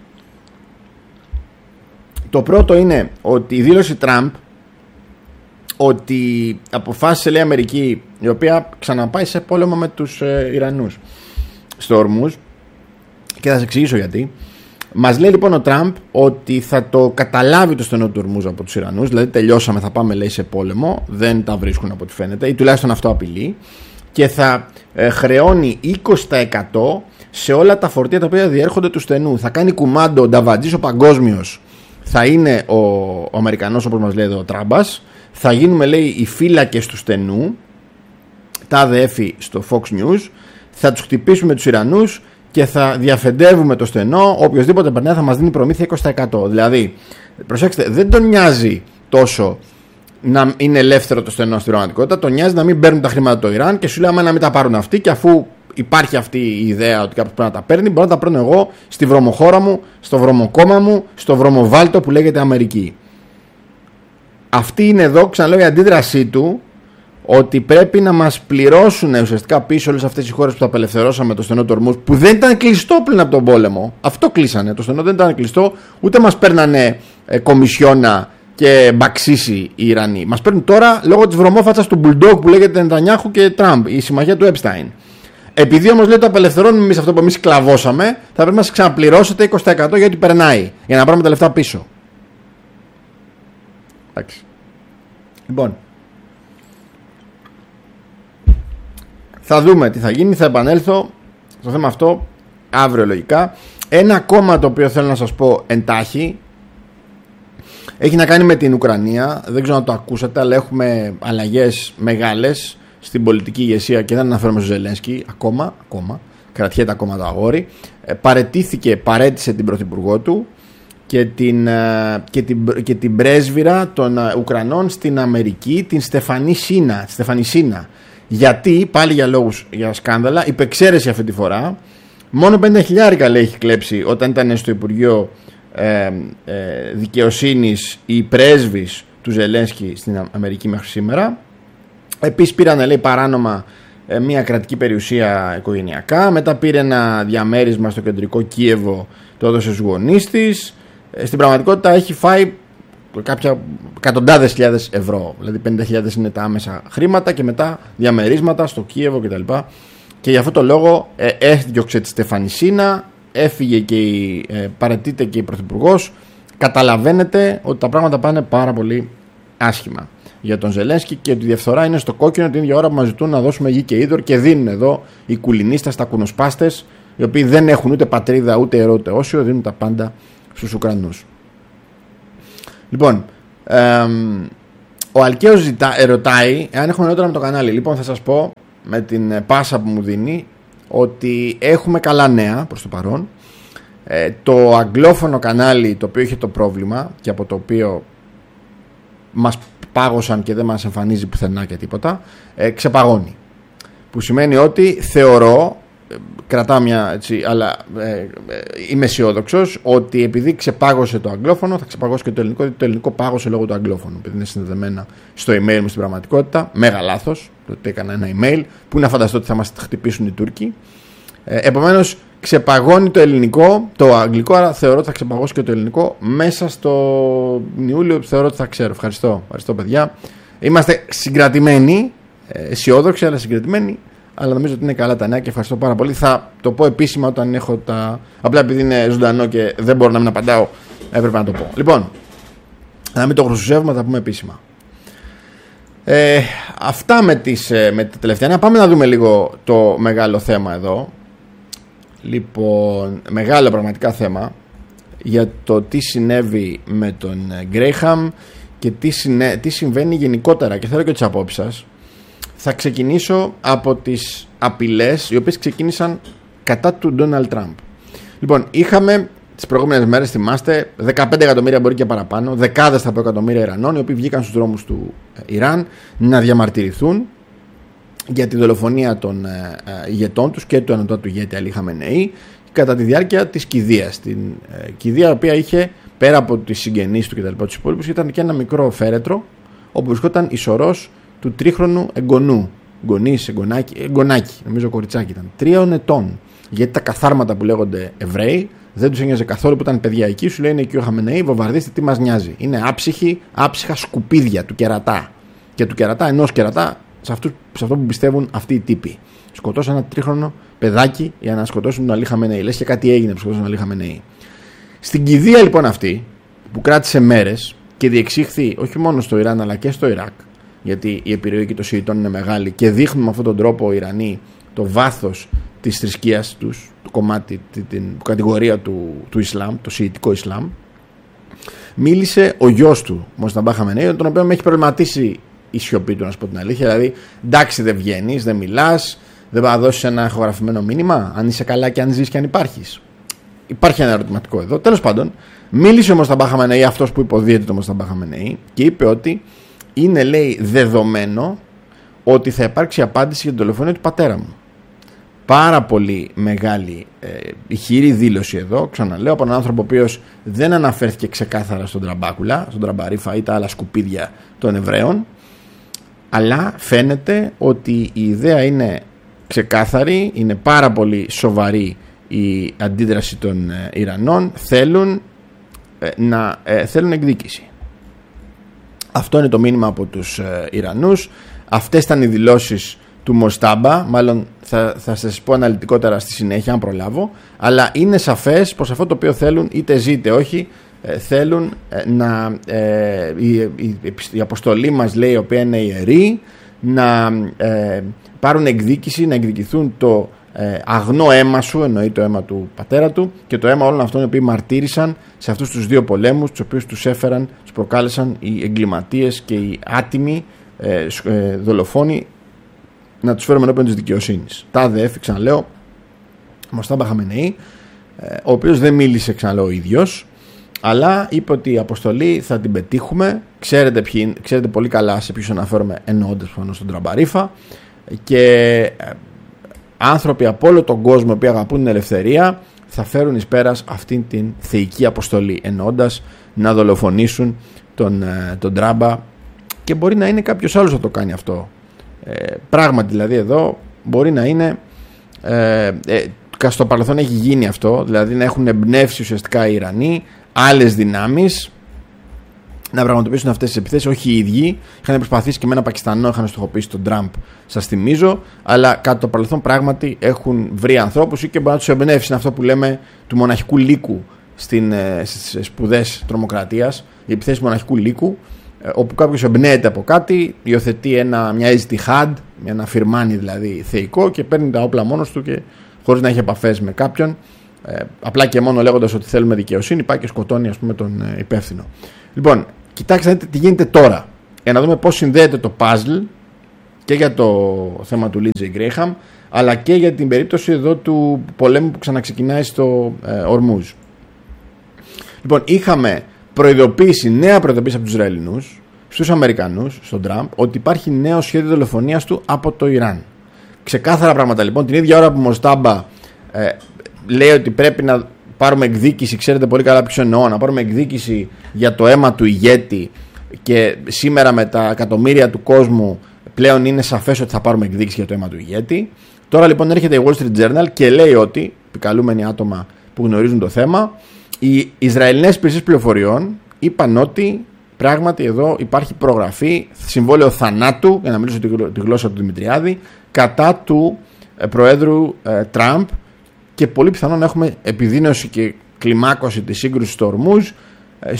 Το πρώτο είναι ότι η δήλωση Τραμπ ότι αποφάσισε, λέει, Αμερική, η οποία ξαναπάει σε πόλεμο με τους ε, Ιρανούς στο Ορμούζ, και θα σας εξηγήσω γιατί. Μας λέει λοιπόν ο Τραμπ ότι θα το καταλάβει το στενό του Ορμούζ από τους Ιρανούς, δηλαδή τελειώσαμε, θα πάμε, λέει, σε πόλεμο, δεν τα βρίσκουν από ό,τι φαίνεται, ή τουλάχιστον αυτό απειλεί, και θα ε, χρεώνει είκοσι τοις εκατό σε όλα τα φορτία τα οποία διέρχονται του στενού. Θα κάνει κουμάντο, ο Νταβαντζής ο παγκόσμιος θα είναι ο, ο Αμερικανός, όπως μας λέει εδώ ο Τράμπας. Θα γίνουμε, λέει, οι φύλακες του στενού, τάδε έφη στο Fox News, θα τους χτυπήσουμε τους Ιρανούς και θα διαφεντεύουμε το στενό, οποιοδήποτε περνάει θα μας δίνει προμήθεια είκοσι τοις εκατό. Δηλαδή, προσέξτε, δεν τον νοιάζει τόσο να είναι ελεύθερο το στενό στην πραγματικότητα, τον νοιάζει να μην παίρνουν τα χρήματα το Ιράν και σου λέει άμα να μην τα πάρουν αυτοί, και αφού υπάρχει αυτή η ιδέα ότι κάποιος πρέπει να τα παίρνει, μπορώ να τα παίρνω εγώ στη βρωμοχώρα μου, στο βρωμοκόμμα μου, στο βρωμοβάλτο που λέγεται Αμερική. Αυτή είναι εδώ, ξαναλέω, η αντίδρασή του, ότι πρέπει να μας πληρώσουν ουσιαστικά πίσω όλες αυτές οι χώρες που τα απελευθερώσαμε το στενό του Ορμούζ, που δεν ήταν κλειστό πριν από τον πόλεμο. Αυτό κλείσανε. Το στενό δεν ήταν κλειστό, ούτε μας παίρνανε ε, κομισιόνα και μπαξίσι οι Ιρανοί. Μας παίρνουν τώρα λόγω της βρωμόφατσας του Μπουλντόκ που λέγεται Νετανιάχου και Τραμπ, η συμμαχία του Επστάιν. Επειδή όμως λέει το απελευθερώνουμε εμείς αυτό που εμείς κλαβώσαμε, θα πρέπει να σας ξαναπληρώσετε είκοσι τοις εκατό γιατί περνάει, για να πάρουμε τα λεφτά πίσω. Εντάξει. Λοιπόν, θα δούμε τι θα γίνει, θα επανέλθω στο θέμα αυτό αύριο λογικά. Ένα ακόμα το οποίο θέλω να σας πω εντάχει έχει να κάνει με την Ουκρανία. Δεν ξέρω αν το ακούσατε, αλλά έχουμε αλλαγές μεγάλες στην πολιτική ηγεσία και δεν αναφέρομαι στο Ζελένσκι ακόμα, ακόμα κρατιέται ακόμα το αγόρι. ε, παρετήθηκε, παρέτησε την πρωθυπουργό του και την, και την, και την πρέσβυρα των Ουκρανών στην Αμερική, την Στεφανή Σίνα, Στεφανή Σίνα. Γιατί, πάλι για λόγους, για σκάνδαλα, υπεξαίρεση αυτή τη φορά. Μόνο πενήντα χιλιάρικα, λέει, έχει κλέψει όταν ήταν στο Υπουργείο ε, ε, Δικαιοσύνης η πρέσβης του Ζελένσκι στην Αμερική μέχρι σήμερα. Επίσης πήραν, λέει, παράνομα ε, μια κρατική περιουσία οικογενειακά. Μετά πήρε ένα διαμέρισμα στο κεντρικό Κίεβο, το έδωσε στους γονείς της. Ε, στην πραγματικότητα έχει φάει κάποια εκατοντάδες χιλιάδες ευρώ. Δηλαδή πενήντα χιλιάδες είναι τα άμεσα χρήματα και μετά διαμερίσματα στο Κίεβο κτλ. Και για αυτό το λόγο ε, έδιωξε τη Στεφανή Σίνα, έφυγε και η, ε, παραιτείται και η πρωθυπουργός. Καταλαβαίνετε ότι τα πράγματα πάνε πάρα πολύ άσχημα για τον Ζελένσκι και ότι η διαφθορά είναι στο κόκκινο την ίδια ώρα που μας ζητούν να δώσουμε γη και είδωρ και δίνουν εδώ οι κουλινίστες, τα κουνοσπάστες, οι οποίοι δεν έχουν ούτε πατρίδα ούτε αιρώ ούτε όσιο, δίνουν τα πάντα στους Ουκρανούς. Λοιπόν, εμ, ο Αλκαίος ζητά, ερωτάει εάν έχουμε νεότερα με το κανάλι. Λοιπόν, θα σας πω με την πάσα που μου δίνει ότι έχουμε καλά νέα προς το παρόν. Ε, το αγγλόφωνο κανάλι, το οποίο είχε το πρόβλημα και από το οποίο μας πάγωσαν και δεν μας εμφανίζει πουθενά και τίποτα, ε, ξεπαγώνει. Που σημαίνει ότι θεωρώ, κρατάω μια έτσι, αλλά ε, ε, είμαι αισιόδοξος ότι επειδή ξεπάγωσε το αγγλόφωνο θα ξεπαγώσει και το ελληνικό, γιατί το ελληνικό πάγωσε λόγω του αγγλόφωνου, επειδή είναι συνδεδεμένα στο email μου στην πραγματικότητα. Μέγα λάθος το ότι έκανα ένα email που να φανταστώ ότι θα μας χτυπήσουν οι Τούρκοι. ε, επομένως ξεπαγώνει το ελληνικό, το αγγλικό, άρα θεωρώ ότι θα ξεπαγώσει και το ελληνικό μέσα στο Ιούλιο, θεωρώ ότι θα ξέρω. Ευχαριστώ, ευχαριστώ παιδιά. Είμαστε συγκρατημένοι, αισιόδοξοι αλλά συγκρατημένοι, αλλά νομίζω ότι είναι καλά τα νέα και ευχαριστώ πάρα πολύ. Θα το πω επίσημα όταν έχω τα. Απλά επειδή είναι ζωντανό και δεν μπορώ να μην απαντάω, έπρεπε να το πω. Λοιπόν, Να μην το χρησιμοποιήσουμε, θα τα πούμε επίσημα. Ε, αυτά με, τις, με τα τελευταία. Να πάμε να δούμε λίγο το μεγάλο θέμα εδώ. Λοιπόν, μεγάλο πραγματικά θέμα για το τι συνέβη με τον Γκρέιχαμ και τι, συνέ, τι συμβαίνει γενικότερα, και θέλω και τις απόψεις σας. Θα ξεκινήσω από τις απειλές οι οποίες ξεκίνησαν κατά του Ντόναλντ Τραμπ. Λοιπόν, είχαμε τις προηγούμενες μέρες, θυμάστε, δεκαπέντε εκατομμύρια, μπορεί και παραπάνω, δεκάδες από εκατομμύρια Ιρανών, οι οποίοι βγήκαν στους δρόμους του Ιράν να διαμαρτυρηθούν για τη δολοφονία των ε, ε, ηγετών τους και του ανωτάτου ηγέτη Αλή Χαμενεή κατά τη διάρκεια της κηδείας. Την ε, κηδεία, η οποία είχε, πέρα από τις συγγενείς του και τα λοιπά τους υπόλοιπους, ήταν και ένα μικρό φέρετρο όπου βρισκόταν η σωρός του τρίχρονου εγγονού. Γονείς, εγγονάκι, εγγονάκι, νομίζω κοριτσάκι ήταν, τριών ετών. Γιατί τα καθάρματα που λέγονται Εβραίοι δεν τους ένοιαζε καθόλου που ήταν παιδιά εκεί. Σου λένε εκεί ο Χαμενεή, βομβαρδίστε, τι μας νοιάζει. Είναι άψυχοι, άψυχα σκουπίδια του κερατά. Και του κερατά, ενός κερατά, σε, αυτούς, σε αυτό που πιστεύουν αυτοί οι τύποι. Σκοτώσαν ένα τρίχρονο παιδάκι για να σκοτώσουν τον Αλή Χαμενεή. Λες και κάτι έγινε που σκοτώσαν τον Αλή Χαμενεή. Στην κηδεία λοιπόν αυτή, που κράτησε μέρες και διεξήχθη όχι μόνο στο Ιράν αλλά και στο Ιράκ, γιατί η επιρροή και των Σιητών είναι μεγάλη και δείχνουν με αυτόν τον τρόπο οι Ιρανοί το βάθος της θρησκείας τους, το κομμάτι, την, την κατηγορία του, του Ισλάμ, το Σιητικό Ισλάμ. Μίλησε ο γιος του, Μοσταμπά Χαμενεή, τον οποίο με έχει προβληματίσει η σιωπή του, να σου πω την αλήθεια. Δηλαδή, εντάξει, δεν βγαίνεις, δεν μιλάς, δεν θα δώσεις ένα ηχογραφημένο μήνυμα, αν είσαι καλά και αν ζεις και αν υπάρχεις. Υπάρχει ένα ερωτηματικό εδώ. Τέλος πάντων, μίλησε ο Μοσταμπά Χαμενεή, αυτός που υποδίεται το Μοσταμπά Χαμενεή, και είπε ότι είναι, λέει, δεδομένο ότι θα υπάρξει απάντηση για την δολοφονία του πατέρα μου. Πάρα πολύ μεγάλη ε, ηχηρή δήλωση εδώ, ξαναλέω, από έναν άνθρωπο ο οποίος δεν αναφέρθηκε ξεκάθαρα στον Τραμπάκουλα, στον Τραμπαρίφα ή τα άλλα σκουπίδια των Εβραίων, αλλά φαίνεται ότι η ιδέα είναι ξεκάθαρη, είναι πάρα πολύ σοβαρή η αντίδραση των ε, Ιρανών, θέλουν, ε, να, ε, θέλουν εκδίκηση. Αυτό είναι το μήνυμα από τους ε, Ιρανούς. Αυτές ήταν οι δηλώσεις του Μοστάμπα, μάλλον θα, θα σας πω αναλυτικότερα στη συνέχεια αν προλάβω, αλλά είναι σαφές πως αυτό το οποίο θέλουν, είτε ζει είτε όχι, ε, θέλουν ε, να ε, η, η, η αποστολή μας, λέει, η οποία είναι ιερή, να ε, πάρουν εκδίκηση, να εκδικηθούν το ε, αγνό αίμα σου, εννοεί το αίμα του πατέρα του και το αίμα όλων αυτών οι οποίοι μαρτύρησαν σε αυτούς τους δύο πολέμους, τους οποίους τους έφεραν, τους προκάλεσαν οι εγκληματίες και οι άτιμοι ε, ε, δολοφόνοι, να τους φέρουμε ενώπιον της δικαιοσύνης. Τάδε έφη, ξαναλέω, Μοστάμπα Χαμενεή, ο οποίος δεν μίλησε, ξαναλέω, ο ίδιος, αλλά είπε ότι η αποστολή θα την πετύχουμε. Ξέρετε, ποιοι, ξέρετε πολύ καλά σε ποιους αναφέρομαι, εννοώντας πάνω στον Τραμπαρίφα, και άνθρωποι από όλο τον κόσμο που αγαπούν την ελευθερία θα φέρουν εις πέρας αυτήν την θεϊκή αποστολή, εννοώντας να δολοφονήσουν τον, τον Τραμπα, και μπορεί να είναι κάποιος άλλος να το κάνει αυτό. Ε, πράγματι δηλαδή εδώ μπορεί να είναι ε, ε, στο παρελθόν έχει γίνει αυτό, δηλαδή να έχουν εμπνεύσει ουσιαστικά οι Ιρανοί άλλες δυνάμεις να πραγματοποιήσουν αυτές τις επιθέσεις, όχι οι ίδιοι. Είχαν προσπαθήσει και με ένα Πακιστανό, είχαν στοχοποιήσει τον Τραμπ, σας θυμίζω, αλλά κατά το παρελθόν πράγματι έχουν βρει ανθρώπους ή και μπορεί να τους εμπνεύσει. Είναι αυτό που λέμε του μοναχικού λύκου στην, στις σπουδές τρομοκρατίας, η επιθέση του μοναχικού λύκου, όπου κάποιος εμπνέεται από κάτι, υιοθετεί ένα, μια ijtihad, ένα φιρμάνι δηλαδή θεϊκό, και παίρνει τα όπλα μόνος του και χωρίς να έχει επαφές με κάποιον, ε, απλά και μόνο λέγοντας ότι θέλουμε δικαιοσύνη, πάει και σκοτώνει, ας πούμε, τον ε, υπεύθυνο. Λοιπόν, κοιτάξτε τι γίνεται τώρα, για να δούμε πώς συνδέεται το puzzle και για το θέμα του Λίντζεϊ Γκρέιχαμ, αλλά και για την περίπτωση εδώ του πολέμου που ξαναξεκινάει στο ε, Ορμούζ. Λοιπόν, είχαμε προειδοποίηση, νέα προειδοποίηση από τους Ισραηλινούς στους Αμερικανούς, στον Τραμπ, ότι υπάρχει νέο σχέδιο δολοφονίας του από το Ιράν. Ξεκάθαρα πράγματα λοιπόν. Την ίδια ώρα που Μοστάμπα ε, λέει ότι πρέπει να πάρουμε εκδίκηση, ξέρετε πολύ καλά ποιος εννοώ, να πάρουμε εκδίκηση για το αίμα του ηγέτη, και σήμερα με τα εκατομμύρια του κόσμου πλέον είναι σαφές ότι θα πάρουμε εκδίκηση για το αίμα του ηγέτη. Τώρα λοιπόν έρχεται η Wall Street Journal και λέει ότι, επικαλούμενοι άτομα που γνωρίζουν το θέμα, οι Ισραηλινές υπηρεσίες πληροφοριών είπαν ότι πράγματι εδώ υπάρχει προγραφή, συμβόλαιο θανάτου, για να μιλήσω τη γλώσσα του Δημητριάδη, κατά του Προέδρου ε, Τραμπ, και πολύ πιθανόν να έχουμε επιδείνωση και κλιμάκωση της σύγκρουσης στο Ορμούζ, ε,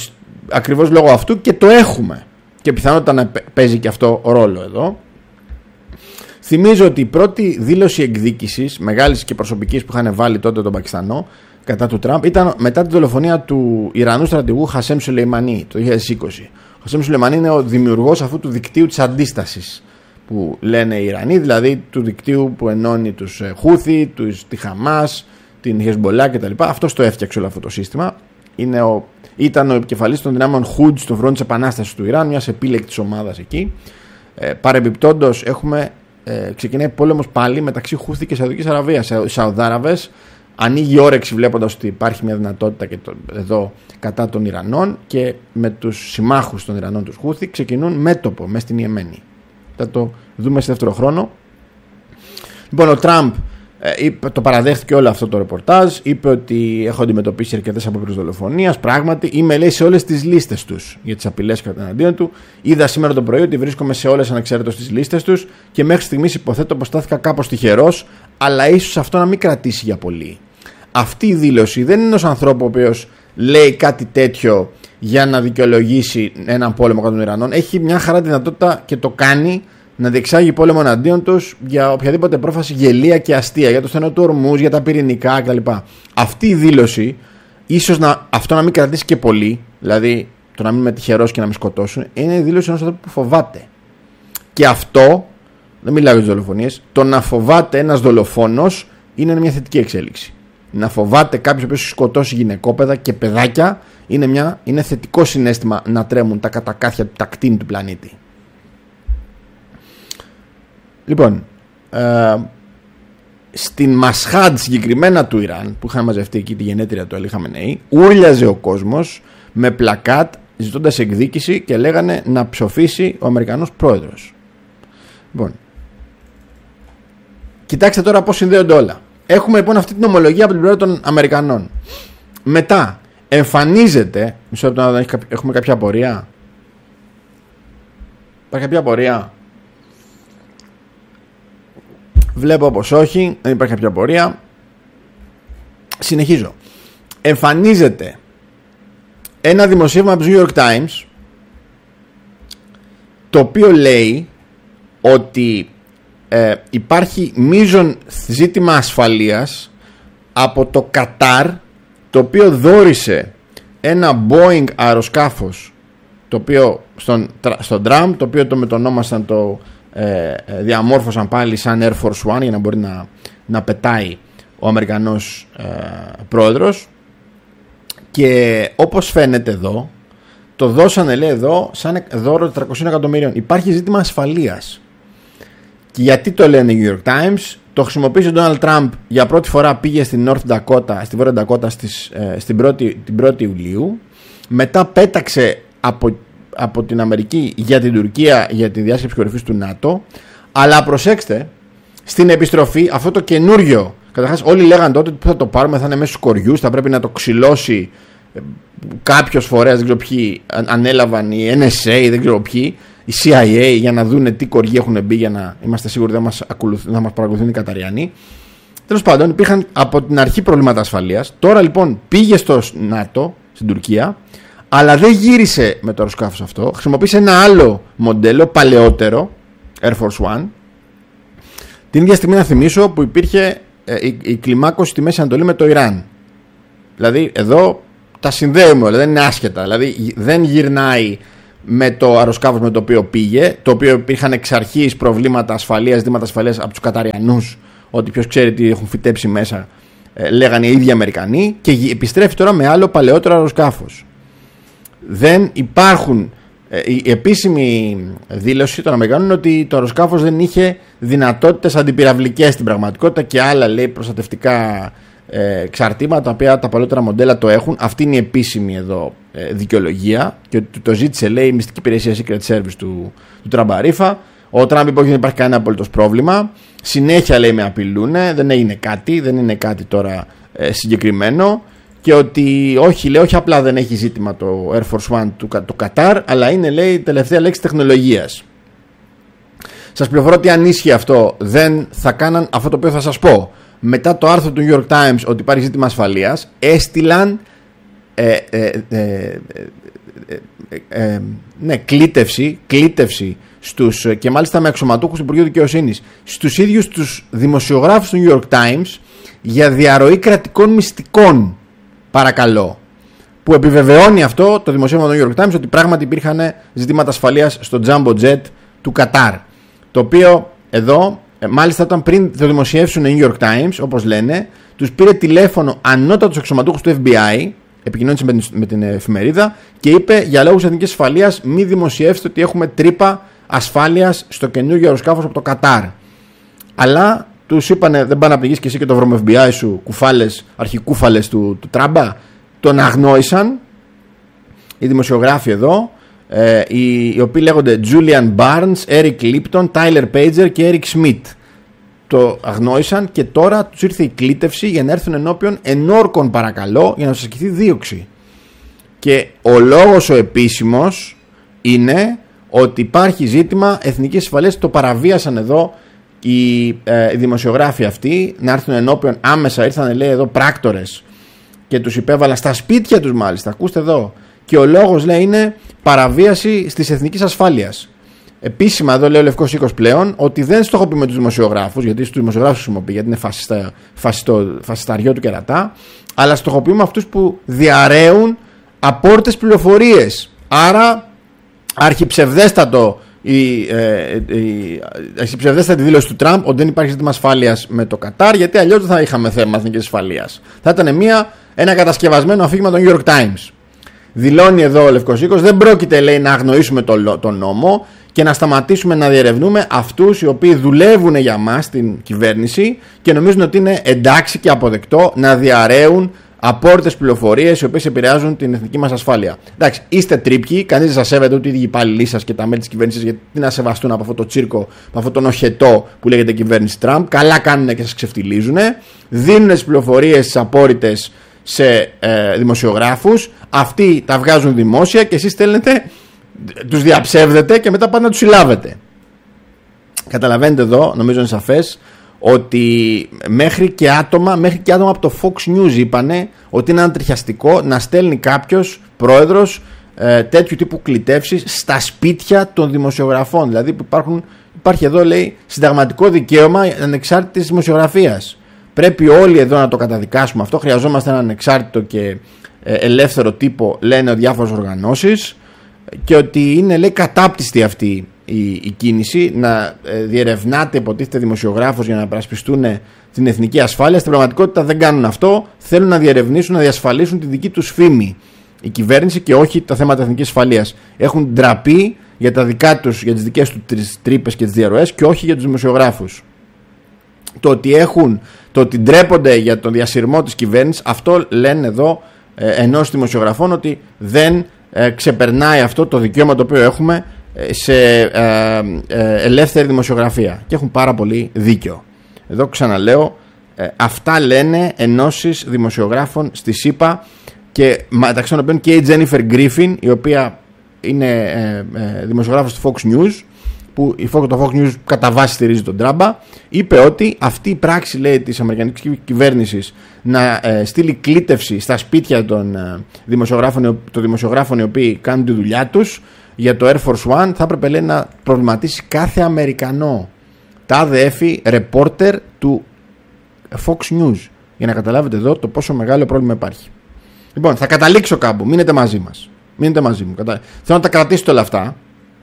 ακριβώς λόγω αυτού και το έχουμε. Και πιθανότητα να παίζει και αυτό ρόλο εδώ. Θυμίζω ότι η πρώτη δήλωση εκδίκησης, μεγάλης και προσωπικής, που είχαν βάλει τότε τον Πακιστανό κατά του Τραμπ, ήταν μετά τη δολοφονία του Ιρανού στρατηγού Χασέμ Σουλεϊμανί το δύο χιλιάδες είκοσι. Ο Χασέμ Σουλεϊμανί είναι ο δημιουργός αυτού του δικτύου της αντίστασης που λένε οι Ιρανοί, δηλαδή του δικτύου που ενώνει τους Χούθι, τους, τη Χαμάς, την Χεσμπολά κτλ. Αυτός το έφτιαξε όλο αυτό το σύστημα. Είναι ο, ήταν ο επικεφαλής των δυνάμεων Χουτζ στον φρόντο της επανάστασης του Ιράν, μιας επίλεκτης ομάδας εκεί. Ε, παρεμπιπτόντως, έχουμε, ε, ξεκινάει πόλεμος πάλι μεταξύ Χούθι και Σαουδικής Αραβίας. Οι Σαουδάραβες ανοίγει η όρεξη βλέποντας ότι υπάρχει μια δυνατότητα και το, εδώ κατά των Ιρανών, και με τους συμμάχους των Ιρανών, τους Χούθι, ξεκινούν μέτωπο μέσα στην Ιεμένη. Θα το δούμε σε δεύτερο χρόνο. Λοιπόν, ο Τραμπ ε, το παραδέχτηκε όλο αυτό το ρεπορτάζ. Είπε ότι έχω αντιμετωπίσει αρκετές απόπειρες δολοφονίας. Πράγματι, είμαι, λέει, σε όλες τις λίστες τους για τις απειλές κατά εναντίον του. Είδα σήμερα το πρωί ότι βρίσκομαι σε όλες ανεξαρτήτως τις λίστες τους και μέχρι στιγμής υποθέτω πως στάθηκα κάπως τυχερός, αλλά ίσως αυτό να μην κρατήσει για πολύ. Αυτή η δήλωση δεν είναι ενός ανθρώπου ο οποίος λέει κάτι τέτοιο για να δικαιολογήσει έναν πόλεμο κατά των Ιρανών. Έχει μια χαρά δυνατότητα και το κάνει να διεξάγει πόλεμο εναντίον τους για οποιαδήποτε πρόφαση γελία και αστεία, για το στενό του Ορμούζ, για τα πυρηνικά κτλ. Αυτή η δήλωση, ίσως να, αυτό να μην κρατήσει και πολύ, δηλαδή το να μην είμαι τυχερός και να με σκοτώσουν, είναι η δήλωση ενός ανθρώπου που φοβάται. Και αυτό, δεν μιλάω για τις δολοφονίες, το να φοβάται ένας δολοφόνος είναι μια θετική εξέλιξη. Να φοβάται κάποιος που σκοτώσει γυναικόπαιδα και παιδάκια είναι, μια, είναι θετικό συναίσθημα να τρέμουν τα κατακάθια του τακτήν του πλανήτη. Λοιπόν, ε, στην Μασχάντ συγκεκριμένα του Ιράν, που είχαν μαζευτεί εκεί τη γενέτρια του Αλή Χαμενεή, ούρλιαζε ο κόσμος με πλακάτ ζητώντας εκδίκηση και λέγανε να ψοφήσει ο Αμερικανός πρόεδρος. Λοιπόν, κοιτάξτε τώρα πώς συνδέονται όλα. Έχουμε λοιπόν αυτή την ομολογία από την πλευρά των Αμερικανών. Μετά εμφανίζεται, μισό λεπτό να έχουμε κάποια απορία. Υπάρχει κάποια απορία? Βλέπω πως όχι, δεν υπάρχει κάποια απορία. Συνεχίζω. Εμφανίζεται ένα δημοσίευμα από το New York Times, το οποίο λέει ότι ε, υπάρχει μείζον ζήτημα ασφαλείας από το Κατάρ, το οποίο δώρισε ένα Boeing αεροσκάφος, το οποίο στον, στον Τραμπ, το οποίο το μετονόμασαν, το ε, διαμόρφωσαν πάλι σαν Air Force One για να μπορεί να, να πετάει ο Αμερικανός ε, πρόεδρος, και όπως φαίνεται εδώ το δώσανε, λέει, εδώ σαν δώρο τετρακόσια εκατομμυρίων. Υπάρχει ζήτημα ασφαλείας. Και γιατί το λένε οι New York Times? Το χρησιμοποίησε ο Donald Trump για πρώτη φορά, πήγε στην North Dakota, στη Βόρεια Dakota στις, ε, στην πρώτη, την πρώτη Ιουλίου. Μετά πέταξε από, από την Αμερική για την Τουρκία για τη διάσκεψη κορυφής του ΝΑΤΟ. Αλλά προσέξτε, στην επιστροφή αυτό το καινούριο, καταρχάς όλοι λέγανε τότε που θα το πάρουμε, θα είναι μέσα στους κοριούς, θα πρέπει να το ξυλώσει κάποιος φορέας, δεν ξέρω ποιοι ανέλαβαν, η Εν Ες Έι, δεν ξέρω ποιοι, η Σι Άι Έι, για να δουν τι κοργοί έχουν μπει, για να είμαστε σίγουροι δεν μας, ακολουθ, μας παρακολουθούν οι Καταριανοί. Τέλος πάντων, υπήρχαν από την αρχή προβλήματα ασφαλείας. Τώρα λοιπόν πήγε στο ΝΑΤΟ, στην Τουρκία, αλλά δεν γύρισε με το αεροσκάφος αυτό. Χρησιμοποίησε ένα άλλο μοντέλο, παλαιότερο, Air Force One. Την ίδια στιγμή, να θυμίσω, που υπήρχε ε, η, η κλιμάκωση στη Μέση Ανατολή με το Ιράν. Δηλαδή εδώ τα συνδέουμε όλα, δεν είναι άσχετα. Δηλαδή δεν γυρνάει με το αεροσκάφος με το οποίο πήγε, το οποίο υπήρχαν εξ αρχής προβλήματα ασφαλείας, ζητήματα ασφαλείας από τους Καταριανούς, ότι ποιος ξέρει τι έχουν φυτέψει μέσα, ε, λέγανε οι ίδιοι Αμερικανοί, και επιστρέφει τώρα με άλλο παλαιότερο αεροσκάφος. Δεν υπάρχουν. Ε, η επίσημη δήλωση των Αμερικανών είναι ότι το αεροσκάφος δεν είχε δυνατότητες αντιπυραυλικές στην πραγματικότητα και άλλα, λέει, προστατευτικά ε, εξαρτήματα, τα οποία τα παλαιότερα μοντέλα το έχουν. Αυτή είναι η επίσημη εδώ ε, δικαιολογία, και ότι το ζήτησε, λέει, η μυστική υπηρεσία Secret Service του, του Τραμπαρίφα. Ο Τραμπ είπε ότι δεν υπάρχει κανένα απολύτως πρόβλημα. Συνέχεια, λέει, με απειλούνε, δεν έγινε κάτι, δεν είναι κάτι τώρα ε, συγκεκριμένο. Και ότι όχι, λέει, όχι απλά δεν έχει ζήτημα το Air Force One του, του Κατάρ, αλλά είναι, λέει, η τελευταία λέξη τεχνολογίας. Σας πληροφορώ ότι αν ίσχυε αυτό, δεν θα κάναν αυτό το οποίο θα σας πω. Μετά το άρθρο του New York Times ότι υπάρχει ζήτημα ασφαλείας, έστειλαν ε, ε, ε, ε, ε, ε, ναι, κλήτευση, κλήτευση στους, και μάλιστα με αξιωματούχους του Υπουργείου Δικαιοσύνης, στους ίδιους τους δημοσιογράφους του New York Times για διαρροή κρατικών μυστικών, παρακαλώ, που επιβεβαιώνει αυτό το δημοσίευμα του New York Times ότι πράγματι υπήρχαν ζητήματα ασφαλείας στο Jumbo Jet του Κατάρ, το οποίο εδώ, μάλιστα όταν πριν το δημοσιεύσουν οι New York Times, όπως λένε, τους πήρε τηλέφωνο ανώτατος αξιωματούχος του Εφ Μπι Άι, επικοινώνησε με την, με την εφημερίδα και είπε για λόγους εθνικής ασφαλείας μη δημοσιεύσετε ότι έχουμε τρύπα ασφάλειας στο καινούργιο αεροσκάφος από το Κατάρ. Αλλά τους είπανε δεν πάνε να πνιγείς και εσύ και το βρωμο Εφ Μπι Άι σου, κουφάλες, αρχικούφαλες του, του Τράμπα. Τον αγνόησαν οι δημοσιογράφοι εδώ, ε, οι, οι οποίοι λέγονται Julian Barnes, Eric Lipton, Tyler Pager και Eric Schmidt. Το αγνόησαν και τώρα τους ήρθε η κλήτευση για να έρθουν ενώπιον ενόρκων, παρακαλώ, για να τους ασκηθεί δίωξη. Και ο λόγος ο επίσημος είναι ότι υπάρχει ζήτημα εθνικής ασφαλείας. Το παραβίασαν εδώ οι, ε, οι δημοσιογράφοι αυτοί, να έρθουν ενώπιον άμεσα. Ήρθαν, λέει, εδώ πράκτορες και τους υπέβαλαν στα σπίτια τους, μάλιστα. Ακούστε εδώ. Και ο λόγος, λέει, είναι παραβίαση της εθνικής ασφάλειας. Επίσημα, εδώ λέει ο Λευκός Οίκος πλέον ότι δεν στοχοποιούμε τους δημοσιογράφους, γιατί στους δημοσιογράφους χρησιμοποιεί, γιατί είναι φασιστα, φασιστο, φασισταριό του κερατά, αλλά στοχοποιούμε αυτούς που διαρρέουν απόρριτες πληροφορίες. Άρα, αρχιψευδέστατο η, ε, η, αρχιψευδέστατη δήλωση του Τραμπ ότι δεν υπάρχει ζήτημα ασφάλειας με το Κατάρ, γιατί αλλιώς δεν θα είχαμε θέμα εθνικής ασφαλείας. Θα ήταν μια, ένα κατασκευασμένο αφήγημα των New York Times. Δηλώνει εδώ ο Λευκός Οίκος, δεν πρόκειται, λέει, να αγνοήσουμε τον το νόμο και να σταματήσουμε να διερευνούμε αυτούς οι οποίοι δουλεύουν για μας στην κυβέρνηση και νομίζουν ότι είναι εντάξει και αποδεκτό να διαρρέουν απόρριτες πληροφορίες οι οποίες επηρεάζουν την εθνική μας ασφάλεια. Εντάξει, είστε τρίπκοι, κανείς δεν σας σέβεται, ούτε οι ίδιοι υπάλληλοι σας και τα μέλη της κυβέρνησης, γιατί να σεβαστούν από αυτό το τσίρκο, από αυτό τον οχετό που λέγεται κυβέρνηση Τραμπ. Καλά κάνουν και σας ξεφτιλίζουν. Δίνουν τις πληροφορίες τις απόρριτες σε ε, δημοσιογράφους. Αυτοί τα βγάζουν δημόσια και εσείς στέλνετε, τους διαψεύδετε και μετά πάτε να τους συλλάβετε. Καταλαβαίνετε εδώ, νομίζω είναι σαφές, ότι μέχρι και άτομα, μέχρι και άτομα από το Fox News είπανε ότι είναι ανατριχιαστικό να στέλνει κάποιος πρόεδρος ε, τέτοιου τύπου κλητεύσεις στα σπίτια των δημοσιογραφών. Δηλαδή που υπάρχουν, υπάρχει εδώ, λέει, συνταγματικό δικαίωμα ανεξάρτητης δημοσιογραφίας. Πρέπει όλοι εδώ να το καταδικάσουμε αυτό. Χρειαζόμαστε έναν ανεξάρτητο και ε, ελεύθερο τύπο, λένε διάφορες οργανώσεις, και ότι είναι, λέει, κατάπτυστη αυτή η, η κίνηση να ε, διερευνάται, υποτίθεται, δημοσιογράφος για να περασπιστούν την εθνική ασφάλεια. Στην πραγματικότητα δεν κάνουν αυτό. Θέλουν να διερευνήσουν, να διασφαλίσουν τη δική τους φήμη η κυβέρνηση και όχι τα θέματα εθνικής ασφαλείας. Έχουν ντραπεί για, τα δικά τους, για τις δικές τους τρύπες και τις διαρροές και όχι για τους δημοσιογράφους. Το ότι, έχουν, το ότι ντρέπονται για τον διασυρμό της κυβέρνησης, αυτό λένε εδώ ε, ενός δημοσιογραφών, ότι δεν ε, ξεπερνάει αυτό το δικαίωμα το οποίο έχουμε σε ε, ε, ελεύθερη δημοσιογραφία. Και έχουν πάρα πολύ δίκιο. Εδώ ξαναλέω, ε, αυτά λένε ενώσεις δημοσιογράφων στη ΣΥΠΑ, και μεταξύ των οποίων και η Τζένιφερ Γκρίφιν, η οποία είναι ε, ε, δημοσιογράφος του Fox News, που η Fox, το Fox News κατά βάση στηρίζει τον Τράμπα, είπε ότι αυτή η πράξη, λέει, της αμερικανικής κυβέρνησης να ε, στείλει κλήτευση στα σπίτια των, ε, δημοσιογράφων, των δημοσιογράφων οι οποίοι κάνουν τη δουλειά τους για το Air Force One, θα έπρεπε, λέει, να προβληματίσει κάθε Αμερικανό. Τάδε έφη ρεπόρτερ του Fox News, για να καταλάβετε εδώ το πόσο μεγάλο πρόβλημα υπάρχει. Λοιπόν, θα καταλήξω κάπου, μείνετε μαζί μας. Μείνετε μαζί μου. Κατα... Θέλω να τα κρατήσετε όλα αυτά.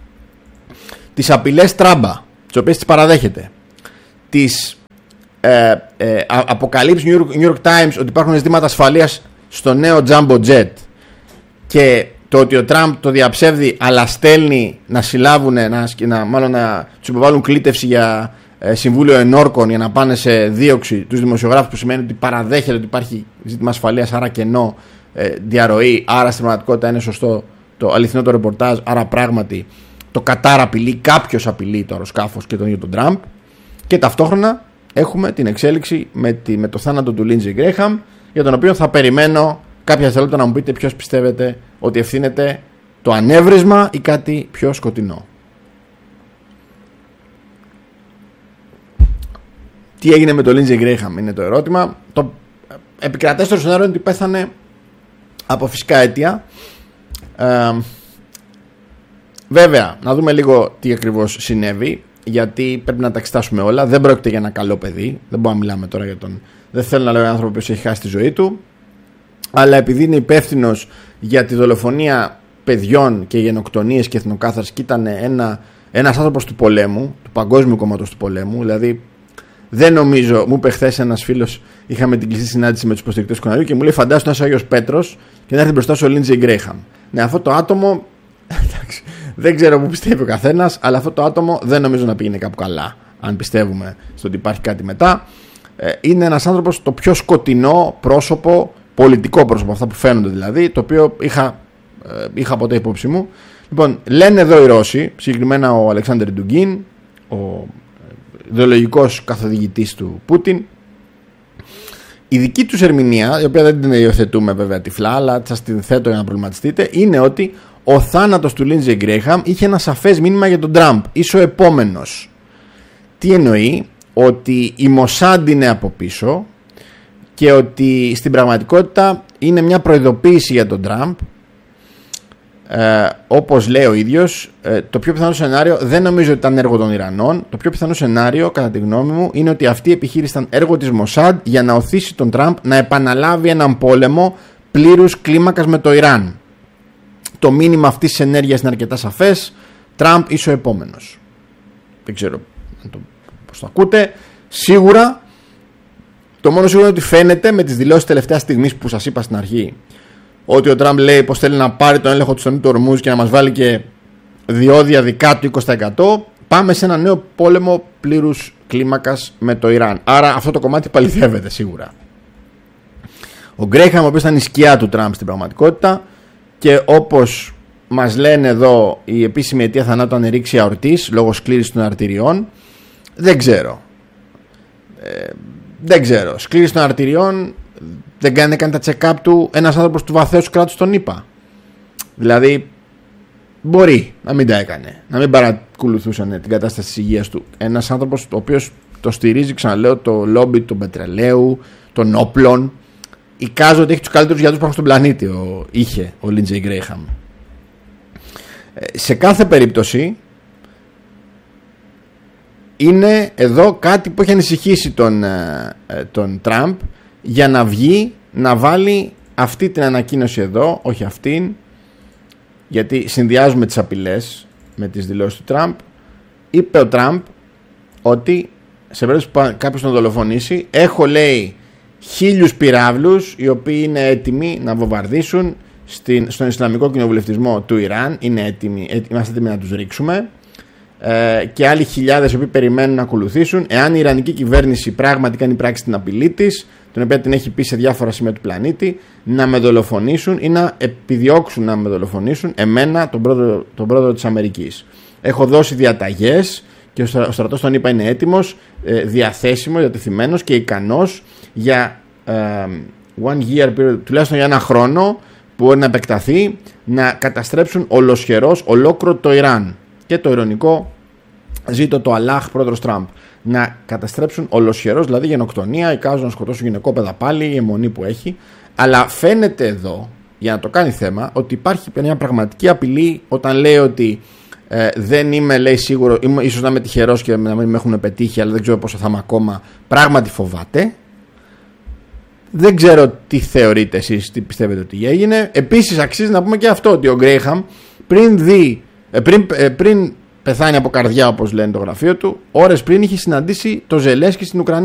Τις απειλές Τράμπα, τις οποίες τις παραδέχεται. Τις ε, ε, αποκαλύψεις New York, New York Times ότι υπάρχουν ζητήματα ασφαλείας στο νέο Jumbo Jet, και το ότι ο Τραμπ το διαψεύδει αλλά στέλνει να συλλάβουν, να, να, μάλλον να τους υποβάλουν κλήτευση για ε, συμβούλιο ενόρκων για να πάνε σε δίωξη τους δημοσιογράφους, που σημαίνει ότι παραδέχεται ότι υπάρχει ζήτημα ασφαλείας, άρα κενό ε, διαρροή, άρα στην πραγματικότητα είναι σωστό το αληθινό το ρεπορτάζ, άρα πράγματι το Κατάρ απειλεί, κάποιος απειλεί το αεροσκάφος και τον ίδιο τον Τραμπ. Και ταυτόχρονα έχουμε την εξέλιξη με, τη, με το θάνατο του Λίντζεϊ Γκρέχαμ, για τον οποίο θα περιμένω κάποια δευτερόλεπτα να μου πείτε ποιος πιστεύετε ότι ευθύνεται, το ανέβρισμα ή κάτι πιο σκοτεινό. Τι έγινε με το Λίντζεϊ Γκρέχαμ είναι το ερώτημα. Το επικρατέστερο σενάριο είναι ότι πέθανε από φυσικά αίτια. Ε, βέβαια, να δούμε λίγο τι ακριβώς συνέβη, γιατί πρέπει να τα εξετάσουμε όλα. Δεν πρόκειται για ένα καλό παιδί. Δεν μπορούμε να μιλάμε τώρα για τον. Δεν θέλω να λέω έναν άνθρωπο που έχει χάσει τη ζωή του. Αλλά επειδή είναι υπεύθυνος για τη δολοφονία παιδιών και γενοκτονίες και εθνοκάθαρση και ήταν ένα, ένας άνθρωπος του πολέμου, του Παγκόσμιου Κόμματος του Πολέμου, δηλαδή δεν νομίζω. Μου είπε χθες ένας φίλος, είχαμε την κλειστή συνάντηση με τους υποστηρικτές του Κοναριού και μου λέει: φαντάσου να είσαι ο Άγιος Πέτρος και να έρθει μπροστά σου ο Λίντζεϊ Γκρέιχαμ. Ναι, αυτό το άτομο. Εντάξει, δεν ξέρω πού πιστεύει ο καθένας, αλλά αυτό το άτομο δεν νομίζω να πήγαινε κάπου καλά. Αν πιστεύουμε στο ότι υπάρχει κάτι μετά. Ε, είναι ένας άνθρωπος το πιο σκοτεινό πρόσωπο, πολιτικό πρόσωπο, αυτά που φαίνονται δηλαδή, το οποίο είχα, ε, είχα ποτέ υπόψη μου. Λοιπόν, λένε εδώ οι Ρώσοι, συγκεκριμένα ο Αλεξάνδρ Ντουγκίν, ο ιδεολογικός καθοδηγητής του Πούτιν. Η δική τους ερμηνεία, η οποία δεν την υιοθετούμε βέβαια τυφλά, αλλά σας την θέτω για να προβληματιστείτε, είναι ότι ο θάνατος του Λίντζεϊ Γκρέιχαμ είχε ένα σαφές μήνυμα για τον Τραμπ. Είσαι ο επόμενος. Τι εννοεί? Ότι η Μοσάντ είναι από πίσω και ότι στην πραγματικότητα είναι μια προειδοποίηση για τον Τραμπ. Ε, όπως λέει ο ίδιος, ε, το πιο πιθανό σενάριο δεν νομίζω ότι ήταν έργο των Ιρανών. Το πιο πιθανό σενάριο, κατά τη γνώμη μου, είναι ότι αυτή η επιχείρηση ήταν έργο της Μοσάντ για να οθήσει τον Τραμπ να επαναλάβει έναν πόλεμο πλήρους κλίμακας με το Ιράν. Το μήνυμα αυτής της ενέργειας είναι αρκετά σαφές. Τραμπ είσαι ο επόμενος. Δεν ξέρω πώς το ακούτε. Σίγουρα, το μόνο σίγουρο είναι ότι φαίνεται με τις δηλώσεις τελευταίας στιγμής που σας είπα στην αρχή, ότι ο Τραμπ λέει πως θέλει να πάρει τον έλεγχο του στενού του Ορμούζ και να μας βάλει και διόδια δικά του είκοσι τοις εκατό. Πάμε σε ένα νέο πόλεμο πλήρους κλίμακας με το Ιράν. Άρα αυτό το κομμάτι παληθεύεται σίγουρα. Ο Γκρέιχαμ, ο οποίος ήταν η σκιά του Τραμπ στην πραγματικότητα, και όπως μας λένε εδώ, η επίσημη αιτία θανάτου ήταν ρήξη αορτής λόγω σκλήρησης των αρτηριών. Δεν ξέρω. Ε, δεν ξέρω. Σκλήρηση των αρτηριών. Δεν κάνει, κάνει τα check-up του ένας άνθρωπος του βαθέως κράτους των ΗΠΑ. Δηλαδή, μπορεί να μην τα έκανε, να μην παρακολουθούσαν την κατάσταση της υγείας του. Ένας άνθρωπος ο οποίος το στηρίζει, ξαναλέω, το λόμπι του πετρελαίου, των όπλων. Εικάζω ότι έχει τους καλύτερους γιατρούς που έχουν στον πλανήτη. Ο, είχε ο Λίντζεϊ Γκρέιχαμ. Ε, σε κάθε περίπτωση, είναι εδώ κάτι που έχει ανησυχήσει τον, τον Τραμπ, για να βγει να βάλει αυτή την ανακοίνωση εδώ, όχι αυτήν, γιατί συνδυάζουμε τις απειλές με τις δηλώσεις του Τραμπ. Είπε ο Τραμπ ότι σε περίπτωση που κάποιος τον δολοφονήσει, έχω, λέει, χίλιους πυράβλους οι οποίοι είναι έτοιμοι να βομβαρδίσουν στην, στον Ισλαμικό κοινοβουλευτισμό του Ιράν. Είναι έτοιμοι, είμαστε έτοιμοι να τους ρίξουμε. Ε, και άλλοι χιλιάδες οι οποίοι περιμένουν να ακολουθήσουν, εάν η Ιρανική κυβέρνηση πράγματι κάνει πράξη την απειλή της, την οποία την έχει πει σε διάφορα σημεία του πλανήτη, να με δολοφονήσουν ή να επιδιώξουν να με δολοφονήσουν εμένα, τον πρόεδρο, τον πρόεδρο της Αμερικής. Έχω δώσει διαταγές και ο στρατός των ΗΠΑ είναι έτοιμος, ε, διαθέσιμος, διατεθειμένος και ικανός για ε, one year period, τουλάχιστον για ένα χρόνο που μπορεί να επεκταθεί, να καταστρέψουν ολοσχερός ολόκληρο το Ιράν. Και το ειρωνικό, ζήτω το Αλλάχ, πρόεδρος Τραμπ, να καταστρέψουν ολοσχερός, δηλαδή γενοκτονία, εικάζουν να σκοτώσουν γυναικόπαιδα πάλι, η αιμονή που έχει. Αλλά φαίνεται εδώ, για να το κάνει θέμα, ότι υπάρχει μια πραγματική απειλή όταν λέει ότι ε, δεν είμαι, λέει, σίγουρο, είμαι, ίσως να είμαι τυχερός και να μην με έχουν πετύχει, αλλά δεν ξέρω πόσο θα είμαι ακόμα. Πράγματι φοβάται. Δεν ξέρω τι θεωρείτε εσείς, τι πιστεύετε ότι έγινε. Επίσης αξίζει να πούμε και αυτό, ότι ο Γκρέιχαμ πριν δει, πριν, πριν πεθάνει από καρδιά, όπως λένε το γραφείο του, ώρες πριν είχε συναντήσει το Ζελένσκι στην Ουκρανία.